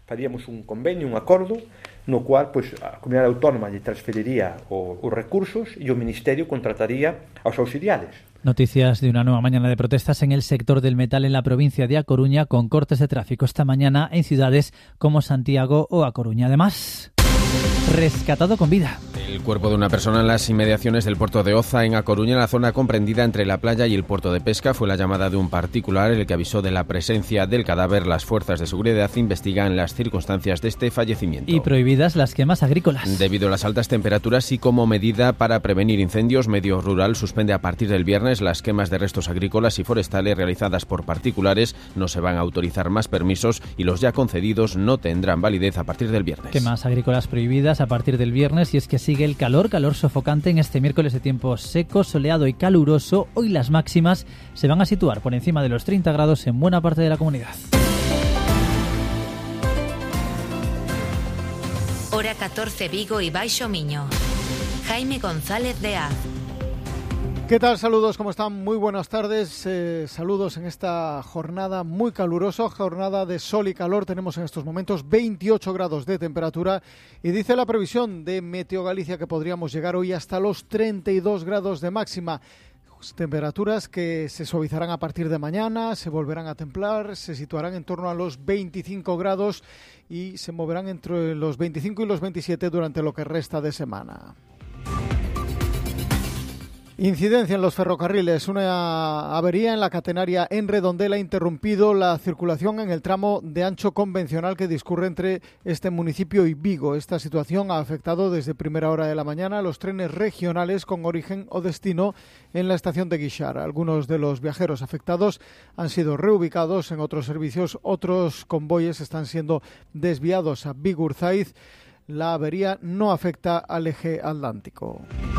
faríamos un convenio, un acordo, no cual pois, a Comunidade Autónoma lle transferiría os recursos e o Ministerio contrataría aos auxiliares. Noticias de una nueva mañana de protestas en el sector del metal en la provincia de A Coruña, con cortes de tráfico esta mañana en ciudades como Santiago o A Coruña. Además, rescatado con vida. El cuerpo de una persona en las inmediaciones del puerto de Oza, en A Coruña, en la zona comprendida entre la playa y el puerto de pesca, fue la llamada de un particular el que avisó de la presencia del cadáver. Las fuerzas de seguridad investigan las circunstancias de este fallecimiento. Y prohibidas las quemas agrícolas. Debido a las altas temperaturas y como medida para prevenir incendios, Medio Rural suspende a partir del viernes las quemas de restos agrícolas y forestales realizadas por particulares. No se van a autorizar más permisos y los ya concedidos no tendrán validez a partir del viernes. Quemas agrícolas prohibidas a partir del viernes, y es que sigue el calor sofocante en este miércoles de tiempo seco, soleado y caluroso. Hoy las máximas se van a situar por encima de los 30 grados en buena parte de la comunidad. Hora 14 Vigo y Baixo Miño. Jaime González de Az. ¿Qué tal? Saludos, ¿cómo están? Muy buenas tardes. Saludos en esta jornada muy calurosa, jornada de sol y calor. Tenemos en estos momentos 28 grados de temperatura y dice la previsión de Meteo Galicia que podríamos llegar hoy hasta los 32 grados de máxima. Temperaturas que se suavizarán a partir de mañana, se volverán a templar, se situarán en torno a los 25 grados y se moverán entre los 25 y los 27 durante lo que resta de semana. Incidencia en los ferrocarriles. Una avería en la catenaria en Redondela ha interrumpido la circulación en el tramo de ancho convencional que discurre entre este municipio y Vigo. Esta situación ha afectado desde primera hora de la mañana a los trenes regionales con origen o destino en la estación de Guixar. Algunos de los viajeros afectados han sido reubicados en otros servicios. Otros convoyes están siendo desviados a Vigo-Urzaiz. La avería no afecta al eje atlántico.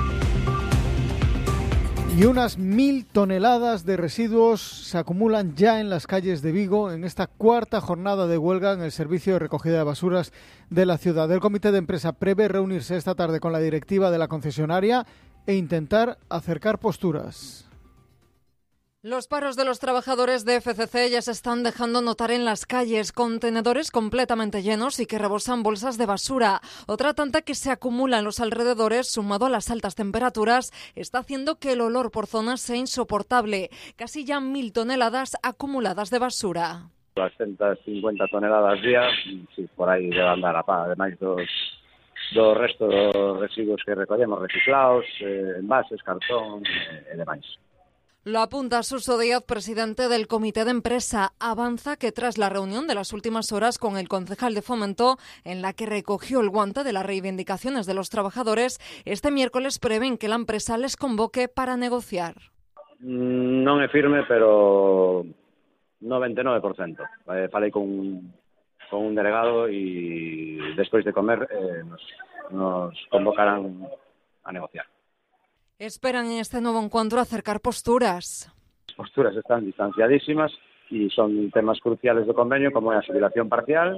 Y unas 1.000 toneladas de residuos se acumulan ya en las calles de Vigo en esta cuarta jornada de huelga en el servicio de recogida de basuras de la ciudad. El comité de empresa prevé reunirse esta tarde con la directiva de la concesionaria e intentar acercar posturas. Los paros de los trabajadores de FCC ya se están dejando notar en las calles, contenedores completamente llenos y que rebosan bolsas de basura. Otra tanta que se acumula en los alrededores, sumado a las altas temperaturas, está haciendo que el olor por zonas sea insoportable. Casi ya 1.000 toneladas acumuladas de basura. 250 toneladas día, sí, por aí debe andar a pá, ademais dos restos dos residuos que recollemos reciclados, envases, cartón e demais. Lo apunta Suso Díaz, presidente del comité de empresa. Avanza que tras la reunión de las últimas horas con el concejal de Fomento, en la que recogió el guante de las reivindicaciones de los trabajadores, este miércoles prevén que la empresa les convoque para negociar. Non é firme, pero 99%. Falei con un delegado e despois de comer nos convocarán a negociar. Esperan en este nuevo encuentro acercar posturas. As posturas están distanciadísimas e son temas cruciales do convenio como é a xubilación parcial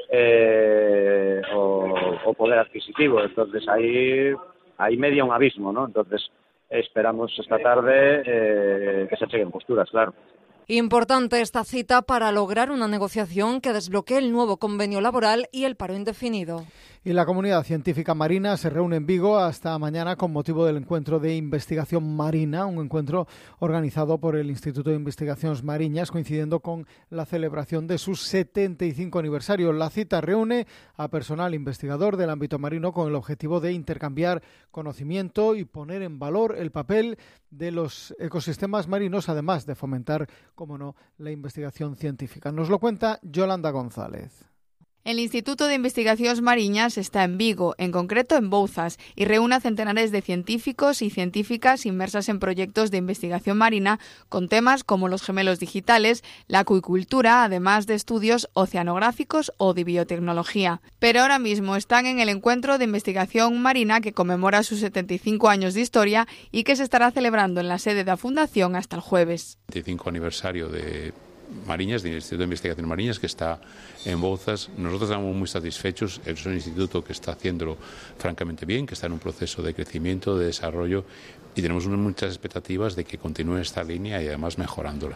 o poder adquisitivo. Entonces aí media un abismo, ¿no? Entonces esperamos esta tarde que se cheguen posturas, claro. Importante esta cita para lograr una negociación que desbloquee el nuevo convenio laboral y el paro indefinido. Y la comunidad científica marina se reúne en Vigo hasta mañana con motivo del encuentro de investigación marina, un encuentro organizado por el Instituto de Investigaciones Mariñas, coincidiendo con la celebración de su 75 aniversario. La cita reúne a personal investigador del ámbito marino con el objetivo de intercambiar conocimiento y poner en valor el papel de los ecosistemas marinos, además de fomentar, como no, la investigación científica. Nos lo cuenta Yolanda González. El Instituto de Investigaciones Mariñas está en Vigo, en concreto en Bouzas, y reúne a centenares de científicos y científicas inmersas en proyectos de investigación marina con temas como los gemelos digitales, la acuicultura, además de estudios oceanográficos o de biotecnología. Pero ahora mismo están en el encuentro de investigación marina que conmemora sus 75 años de historia y que se estará celebrando en la sede de la Fundación hasta el jueves. 75 aniversario de Mariñas, del Instituto de Investigación Mariñas, que está en Bouzas. Nosotros estamos muy satisfechos. Es un instituto que está haciéndolo francamente bien, que está en un proceso de crecimiento, de desarrollo, y tenemos muchas expectativas de que continúe esta línea y además mejorándola.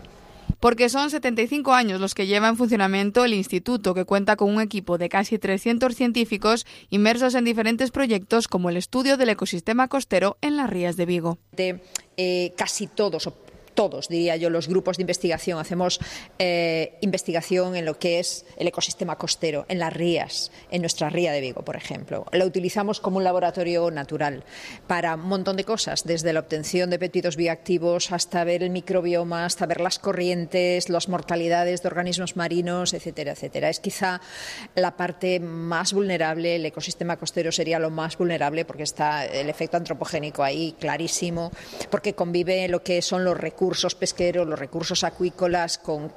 Porque son 75 años los que lleva en funcionamiento el instituto, que cuenta con un equipo de casi 300 científicos inmersos en diferentes proyectos como el estudio del ecosistema costero en las rías de Vigo. Casi todos diría yo, los grupos de investigación. Hacemos investigación en lo que es el ecosistema costero, en las rías, en nuestra ría de Vigo, por ejemplo. La utilizamos como un laboratorio natural para un montón de cosas, desde la obtención de péptidos bioactivos hasta ver el microbioma, hasta ver las corrientes, las mortalidades de organismos marinos, etcétera, etcétera. Es quizá la parte más vulnerable, el ecosistema costero sería lo más vulnerable porque está el efecto antropogénico ahí clarísimo, porque convive lo que son los recursos pesqueros, los recursos acuícolas con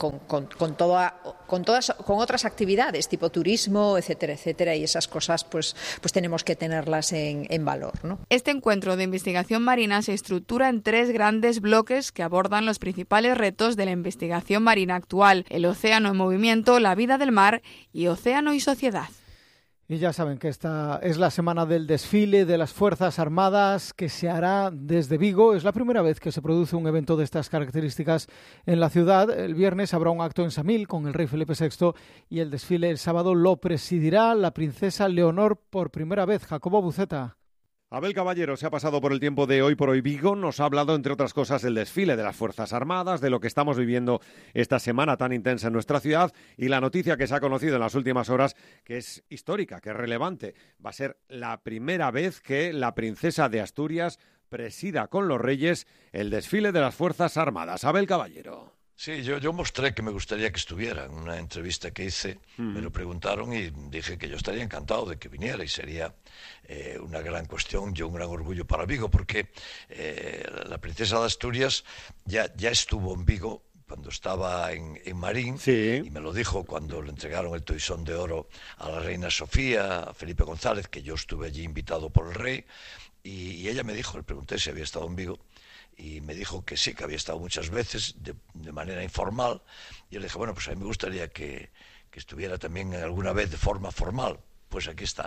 otras actividades tipo turismo, etcétera, etcétera, y esas cosas pues tenemos que tenerlas en valor, ¿no? Este encuentro de investigación marina se estructura en 3 grandes bloques que abordan los principales retos de la investigación marina actual: el océano en movimiento, la vida del mar y océano y sociedad. Y ya saben que esta es la semana del desfile de las Fuerzas Armadas, que se hará desde Vigo. Es la primera vez que se produce un evento de estas características en la ciudad. El viernes habrá un acto en Samil con el rey Felipe VI y el desfile el sábado lo presidirá la princesa Leonor por primera vez. Jacobo Buceta. Abel Caballero se ha pasado por el tiempo de Hoy por Hoy Vigo, nos ha hablado, entre otras cosas, del desfile de las Fuerzas Armadas, de lo que estamos viviendo esta semana tan intensa en nuestra ciudad y la noticia que se ha conocido en las últimas horas, que es histórica, que es relevante. Va a ser la primera vez que la princesa de Asturias presida con los reyes el desfile de las Fuerzas Armadas. Abel Caballero. Sí, yo mostré que me gustaría que estuviera. En una entrevista que hice me lo preguntaron y dije que yo estaría encantado de que viniera y sería una gran cuestión y un gran orgullo para Vigo, porque la princesa de Asturias ya estuvo en Vigo cuando estaba en Marín, sí. Y me lo dijo cuando le entregaron el toisón de oro a la reina Sofía, a Felipe González, que yo estuve allí invitado por el rey, y ella me dijo, le pregunté si había estado en Vigo, y me dijo que sí, que había estado muchas veces de manera informal. Y yo le dije, bueno, pues a mí me gustaría que estuviera también alguna vez de forma formal. Pues aquí está.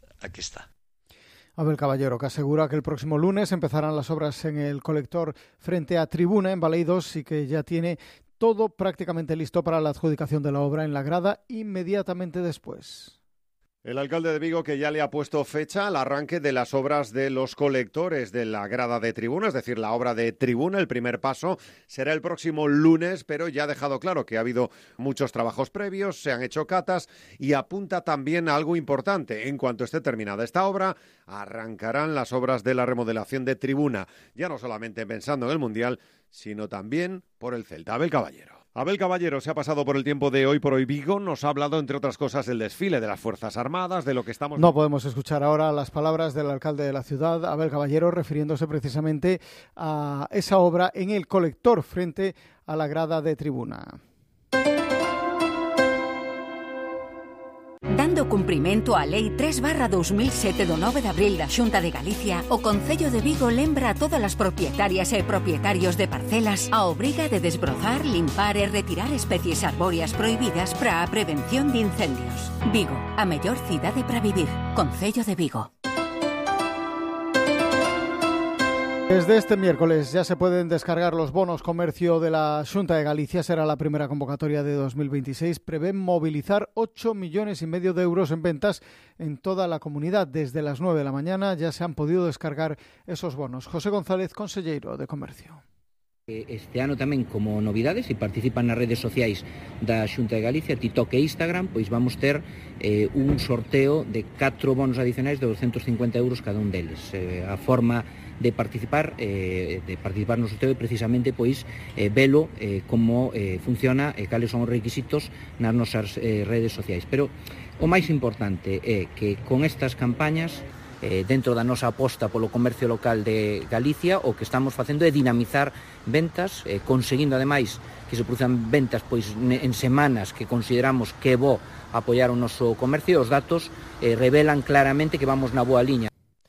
Abel Caballero, que asegura que el próximo lunes empezarán las obras en el colector frente a Tribuna, en Baleidos, y que ya tiene todo prácticamente listo para la adjudicación de la obra en la grada inmediatamente después. El alcalde de Vigo, que ya le ha puesto fecha al arranque de las obras de los colectores de la grada de Tribuna, es decir, la obra de Tribuna. El primer paso será el próximo lunes, pero ya ha dejado claro que ha habido muchos trabajos previos, se han hecho catas y apunta también a algo importante. En cuanto esté terminada esta obra, arrancarán las obras de la remodelación de Tribuna, ya no solamente pensando en el Mundial, sino también por el Celta. Abel Caballero. Abel Caballero se ha pasado por el tiempo de Hoy por Hoy Vigo, nos ha hablado, entre otras cosas, del desfile de las Fuerzas Armadas, de lo que estamos... No podemos escuchar ahora las palabras del alcalde de la ciudad, Abel Caballero, refiriéndose precisamente a esa obra en el colector frente a la grada de Tribuna. Dando cumprimento á Lei 3/2007 do 9 de abril da Xunta de Galicia, o Concello de Vigo lembra a todas as propietarias e propietarios de parcelas a obriga de desbrozar, limpar e retirar especies arbóreas prohibidas para a prevención de incendios. Vigo, a mellor cidade para vivir. Concello de Vigo. Desde este miércoles ya se pueden descargar los bonos comercio de la Xunta de Galicia. Será la primera convocatoria de 2026. Prevén movilizar 8,5 millones de euros en ventas en toda la comunidad. Desde las 9 de la mañana ya se han podido descargar esos bonos. José González, conselleiro de Comercio. Este ano tamén, como novidades, e participan nas redes sociais da Xunta de Galicia, TikTok e Instagram, pois vamos ter un sorteo de 4 bonos adicionais de 250 euros cada un deles. A forma de participar no sorteo é precisamente pois velo como funciona e cales son os requisitos nas nosas redes sociais. Pero o máis importante é que con estas campañas, dentro da nosa aposta polo comercio local de Galicia, o que estamos facendo é dinamizar ventas, conseguindo ademais que se produzan ventas pois en semanas que consideramos que é bo apoiar o noso comercio. Os datos revelan claramente que vamos na boa liña.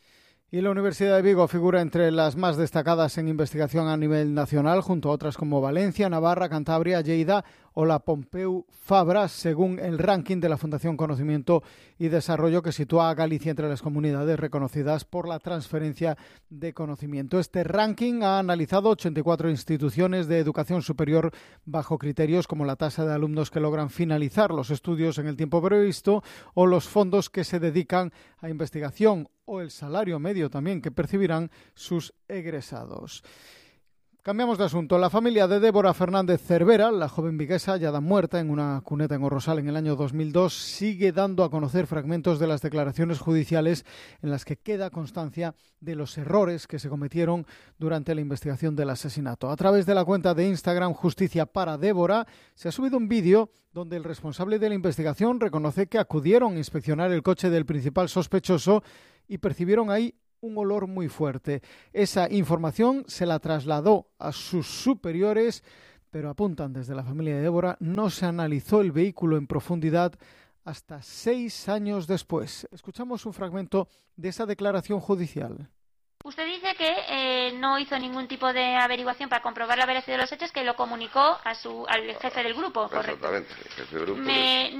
Y la Universidad de Vigo figura entre las más destacadas en investigación a nivel nacional, junto a otras como Valencia, Navarra, Cantabria, Lleida o la Pompeu Fabra, según el ranking de la Fundación Conocimiento y Desarrollo, que sitúa a Galicia entre las comunidades reconocidas por la transferencia de conocimiento. Este ranking ha analizado 84 instituciones de educación superior bajo criterios como la tasa de alumnos que logran finalizar los estudios en el tiempo previsto o los fondos que se dedican a investigación o el salario medio también que percibirán sus egresados. Cambiamos de asunto. La familia de Débora Fernández Cervera, la joven viguesa hallada muerta en una cuneta en Orrosal en el año 2002, sigue dando a conocer fragmentos de las declaraciones judiciales en las que queda constancia de los errores que se cometieron durante la investigación del asesinato. A través de la cuenta de Instagram Justicia para Débora se ha subido un vídeo donde el responsable de la investigación reconoce que acudieron a inspeccionar el coche del principal sospechoso y percibieron ahí un olor muy fuerte. Esa información se la trasladó a sus superiores, pero apuntan desde la familia de Débora, no se analizó el vehículo en profundidad hasta 6 años después. Escuchamos un fragmento de esa declaración judicial. Usted dice que no hizo ningún tipo de averiguación para comprobar la veracidad de los hechos, que lo comunicó al jefe del grupo, ¿correcto? Exactamente, el jefe del grupo.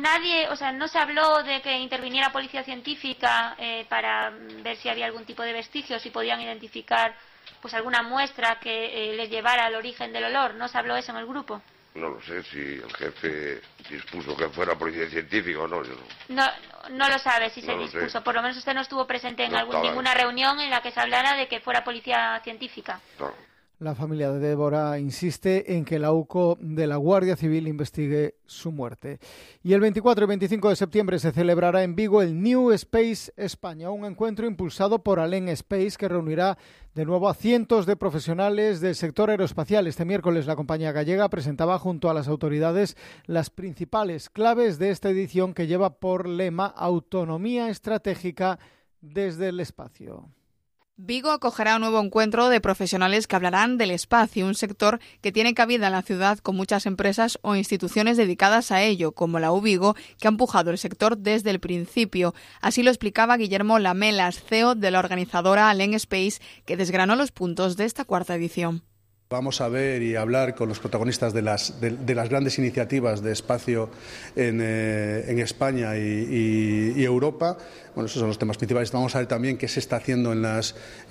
No se habló de que interviniera policía científica para ver si había algún tipo de vestigio, si podían identificar pues alguna muestra que les llevara al origen del olor. ¿No se habló eso en el grupo? No lo sé si el jefe dispuso que fuera policía científica o no. Yo no lo sabe si se dispuso. Por lo menos usted no estuvo presente en ninguna reunión en la que se hablara de que fuera policía científica. No. La familia de Débora insiste en que la UCO de la Guardia Civil investigue su muerte. Y el 24 y 25 de septiembre se celebrará en Vigo el New Space España, un encuentro impulsado por Alén Space que reunirá de nuevo a cientos de profesionales del sector aeroespacial. Este miércoles la compañía gallega presentaba junto a las autoridades las principales claves de esta edición que lleva por lema Autonomía estratégica desde el espacio. Vigo acogerá un nuevo encuentro de profesionales que hablarán del espacio, un sector que tiene cabida en la ciudad con muchas empresas o instituciones dedicadas a ello, como la UVigo, que ha empujado el sector desde el principio. Así lo explicaba Guillermo Lamelas, CEO de la organizadora Alén Space, que desgranó los puntos de esta cuarta edición. Vamos a ver y hablar con los protagonistas de las grandes iniciativas de espacio en España y Europa. Bueno, esos son los temas principales. Vamos a ver también qué se está haciendo en las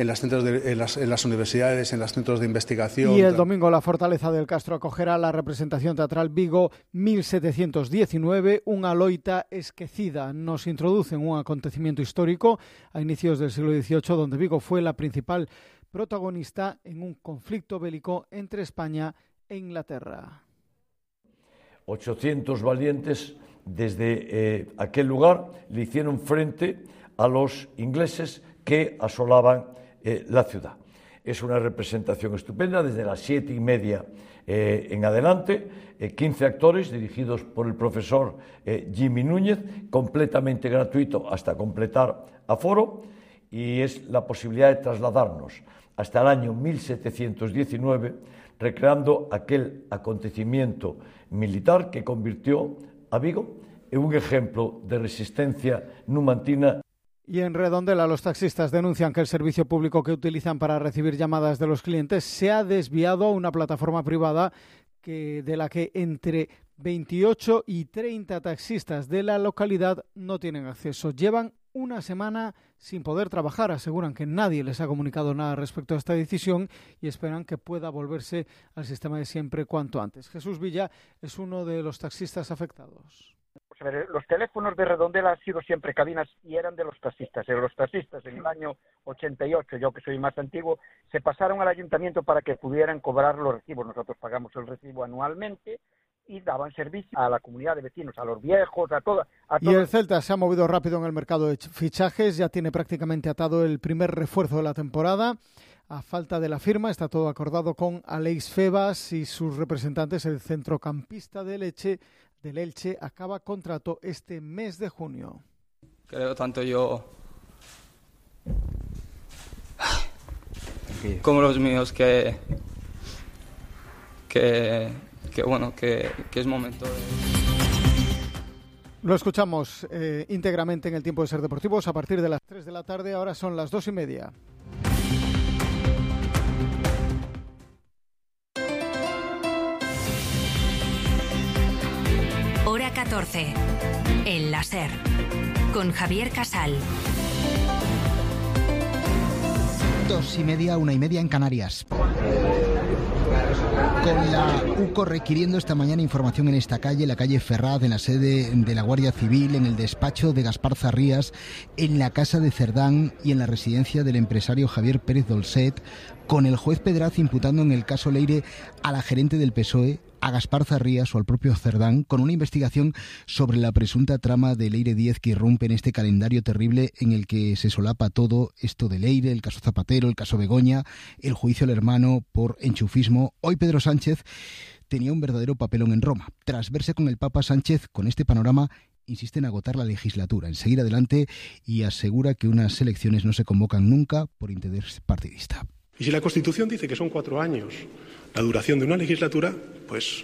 universidades, en los centros de investigación. Y el domingo la Fortaleza del Castro acogerá la representación teatral Vigo 1719, unha loita esquecida. Nos introduce en un acontecimiento histórico a inicios del siglo XVIII, donde Vigo fue la principal protagonista en un conflicto bélico entre España e Inglaterra. 800 valientes desde aquel lugar le hicieron frente a los ingleses que asolaban la ciudad. Es una representación estupenda desde las 7:30 en adelante, 15 actores dirigidos por el profesor Jimmy Núñez, completamente gratuito hasta completar aforo, y es la posibilidad de trasladarnos hasta el año 1719, recreando aquel acontecimiento militar que convirtió a Vigo en un ejemplo de resistencia numantina. Y en Redondela los taxistas denuncian que el servicio público que utilizan para recibir llamadas de los clientes se ha desviado a una plataforma privada de la que entre 28 y 30 taxistas de la localidad no tienen acceso. Llevan una semana sin poder trabajar. Aseguran que nadie les ha comunicado nada respecto a esta decisión y esperan que pueda volverse al sistema de siempre cuanto antes. Jesús Villa es uno de los taxistas afectados. Pues a ver, los teléfonos de Redondela han sido siempre cabinas y eran de los taxistas. Los taxistas en el año 88, yo que soy más antiguo, se pasaron al ayuntamiento para que pudieran cobrar los recibos. Nosotros pagamos el recibo anualmente y daban servicio a la comunidad de vecinos, a los viejos, a toda. Y el Celta se ha movido rápido en el mercado de fichajes, ya tiene prácticamente atado el primer refuerzo de la temporada. A falta de la firma, está todo acordado con Aleix Febas y sus representantes. El centrocampista del Elche acaba contrato este mes de junio. Creo tanto yo como los míos que es momento de... Lo escuchamos íntegramente en el Tiempo de Ser Deportivos a partir de las 3 de la tarde. Ahora son las 2:30. Hora 14. En la SER. Con Javier Casal. 2:30, 1:30 en Canarias. Con la UCO requiriendo esta mañana información en esta calle, la calle Ferraz, en la sede de la Guardia Civil, en el despacho de Gaspar Zarrías, en la casa de Cerdán y en la residencia del empresario Javier Pérez Dolcet, con el juez Pedraz imputando en el caso Leire a la gerente del PSOE, a Gaspar Zarrías o al propio Cerdán, con una investigación sobre la presunta trama de Leire Díez que irrumpe en este calendario terrible en el que se solapa todo esto de Leire, el caso Zapatero, el caso Begoña, el juicio al hermano por enchufismo. Hoy Pedro Sánchez tenía un verdadero papelón en Roma. Tras verse con el Papa, Sánchez, con este panorama, insiste en agotar la legislatura, en seguir adelante, y asegura que unas elecciones no se convocan nunca por interés partidista. Y si la Constitución dice que son 4 años la duración de una legislatura, pues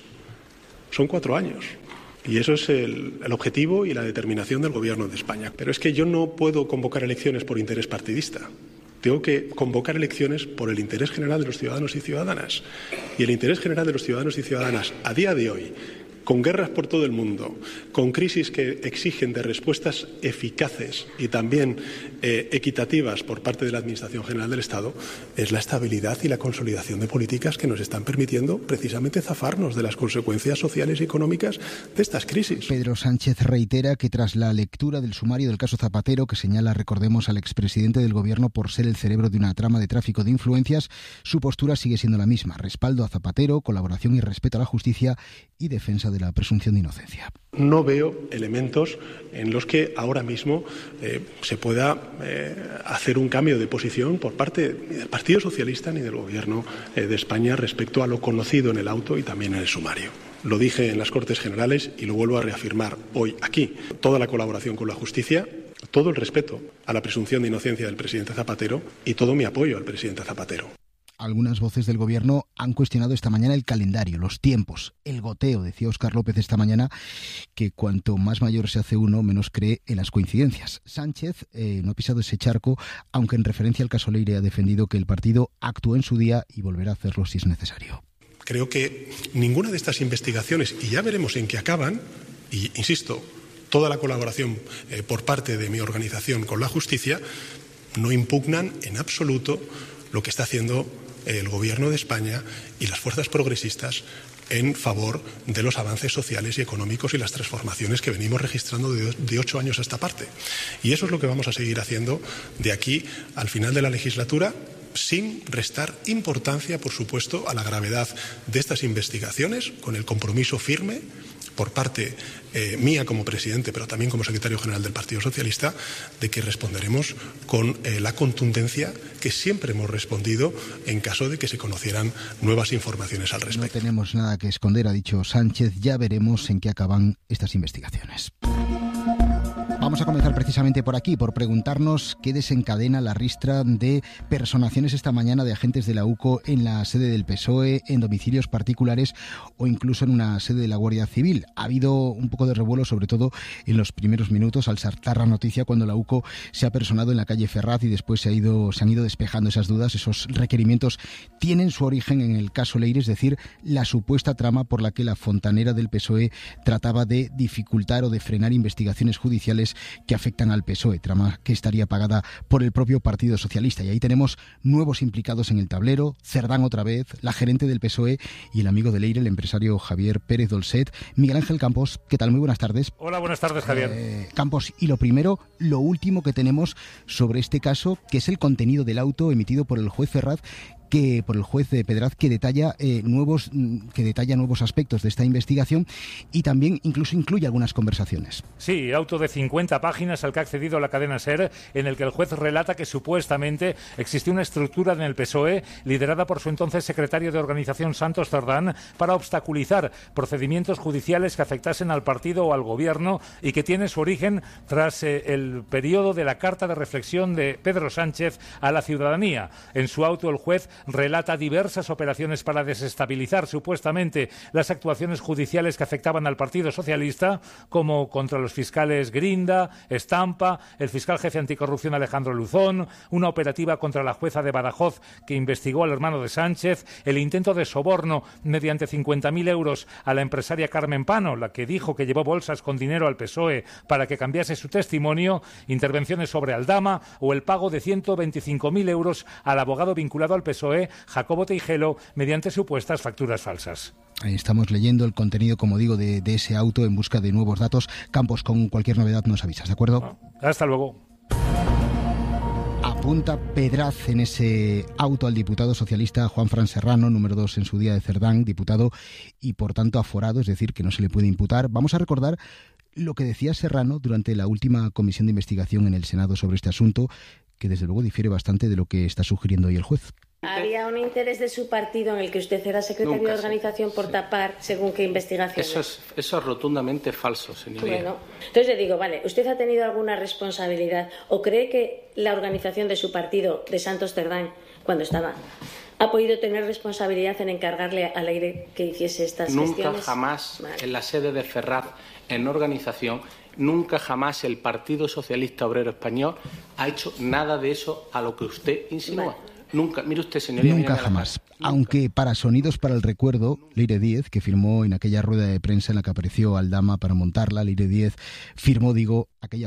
son 4 años. Y eso es el objetivo y la determinación del Gobierno de España. Pero es que yo no puedo convocar elecciones por interés partidista. Tengo que convocar elecciones por el interés general de los ciudadanos y ciudadanas. Y el interés general de los ciudadanos y ciudadanas a día de hoy, con guerras por todo el mundo, con crisis que exigen de respuestas eficaces y también equitativas por parte de la Administración General del Estado, es la estabilidad y la consolidación de políticas que nos están permitiendo precisamente zafarnos de las consecuencias sociales y económicas de estas crisis. Pedro Sánchez reitera que tras la lectura del sumario del caso Zapatero, que señala, recordemos, al expresidente del Gobierno por ser el cerebro de una trama de tráfico de influencias, su postura sigue siendo la misma: respaldo a Zapatero, colaboración y respeto a la justicia y defensa de la presunción de inocencia. No veo elementos en los que ahora mismo se pueda hacer un cambio de posición por parte ni del Partido Socialista ni del Gobierno de España respecto a lo conocido en el auto y también en el sumario. Lo dije en las Cortes Generales y lo vuelvo a reafirmar hoy aquí. Toda la colaboración con la justicia, todo el respeto a la presunción de inocencia del presidente Zapatero y todo mi apoyo al presidente Zapatero. Algunas voces del Gobierno han cuestionado esta mañana el calendario, los tiempos, el goteo. Decía Óscar López esta mañana que cuanto más mayor se hace uno, menos cree en las coincidencias. Sánchez no ha pisado ese charco, aunque en referencia al caso Leire ha defendido que el partido actuó en su día y volverá a hacerlo si es necesario. Creo que ninguna de estas investigaciones, y ya veremos en qué acaban, y insisto, toda la colaboración por parte de mi organización con la justicia, no impugnan en absoluto lo que está haciendo el Gobierno de España y las fuerzas progresistas en favor de los avances sociales y económicos y las transformaciones que venimos registrando de 8 años a esta parte. Y eso es lo que vamos a seguir haciendo de aquí al final de la legislatura, sin restar importancia, por supuesto, a la gravedad de estas investigaciones, con el compromiso firme por parte mía como presidente, pero también como secretario general del Partido Socialista, de que responderemos con la contundencia que siempre hemos respondido en caso de que se conocieran nuevas informaciones al respecto. No tenemos nada que esconder, ha dicho Sánchez. Ya veremos en qué acaban estas investigaciones. Vamos a comenzar precisamente por aquí, por preguntarnos qué desencadena la ristra de personaciones esta mañana de agentes de la UCO en la sede del PSOE, en domicilios particulares o incluso en una sede de la Guardia Civil. Ha habido un poco de revuelo, sobre todo en los primeros minutos, al saltar la noticia cuando la UCO se ha personado en la calle Ferraz y después se han ido despejando esas dudas. Esos requerimientos tienen su origen en el caso Leire, es decir, la supuesta trama por la que la fontanera del PSOE trataba de dificultar o de frenar investigaciones judiciales que afectan al PSOE, trama que estaría pagada por el propio Partido Socialista. Y ahí tenemos nuevos implicados en el tablero: Cerdán otra vez, la gerente del PSOE y el amigo de Leire, el empresario Javier Pérez Dolcet. Miguel Ángel Campos, ¿qué tal? Muy buenas tardes. Hola, buenas tardes, Javier. Campos, y lo primero, lo último que tenemos sobre este caso, que es el contenido del auto emitido por el juez Ferraz, por el juez Pedraz, que detalla nuevos aspectos de esta investigación y también incluso incluye algunas conversaciones. Sí, auto de 50 páginas al que ha accedido la cadena SER, en el que el juez relata que supuestamente existía una estructura en el PSOE liderada por su entonces secretario de organización Santos Cerdán para obstaculizar procedimientos judiciales que afectasen al partido o al gobierno y que tiene su origen tras el periodo de la carta de reflexión de Pedro Sánchez a la ciudadanía. En su auto el juez relata diversas operaciones para desestabilizar supuestamente las actuaciones judiciales que afectaban al Partido Socialista, como contra los fiscales Grinda, Estampa, el fiscal jefe anticorrupción Alejandro Luzón, una operativa contra la jueza de Badajoz que investigó al hermano de Sánchez, el intento de soborno mediante 50.000 euros a la empresaria Carmen Pano, la que dijo que llevó bolsas con dinero al PSOE para que cambiase su testimonio, intervenciones sobre Aldama o el pago de 125.000 euros al abogado vinculado al PSOE, Jacobo Teijelo, mediante supuestas facturas falsas. Ahí estamos leyendo el contenido, como digo, de ese auto en busca de nuevos datos. Campos, con cualquier novedad nos avisas, ¿de acuerdo? Hasta luego. Apunta Pedraz en ese auto al diputado socialista Juanfran Serrano, número 2 en su día de Cerdán, diputado y por tanto aforado, es decir, que no se le puede imputar. Vamos a recordar lo que decía Serrano durante la última comisión de investigación en el Senado sobre este asunto, que desde luego difiere bastante de lo que está sugiriendo hoy el juez. ¿Había un interés de su partido en el que usted era secretario de organización por tapar según qué investigación? Eso es rotundamente falso, señoría. Bueno, entonces le digo, vale, ¿usted ha tenido alguna responsabilidad o cree que la organización de su partido, de Santos Cerdán, cuando estaba, ha podido tener responsabilidad en encargarle a Leire que hiciese estas gestiones? Nunca jamás, en la sede de Ferraz, en organización, nunca jamás el Partido Socialista Obrero Español ha hecho nada de eso a lo que usted insinúa. Vale. Nunca, mire usted, señoría. Nunca jamás. Nunca. Aunque para Sonidos para el Recuerdo, Leire Díez, que firmó en aquella rueda de prensa en la que apareció Aldama para montarla, Leire Díez firmó, aquella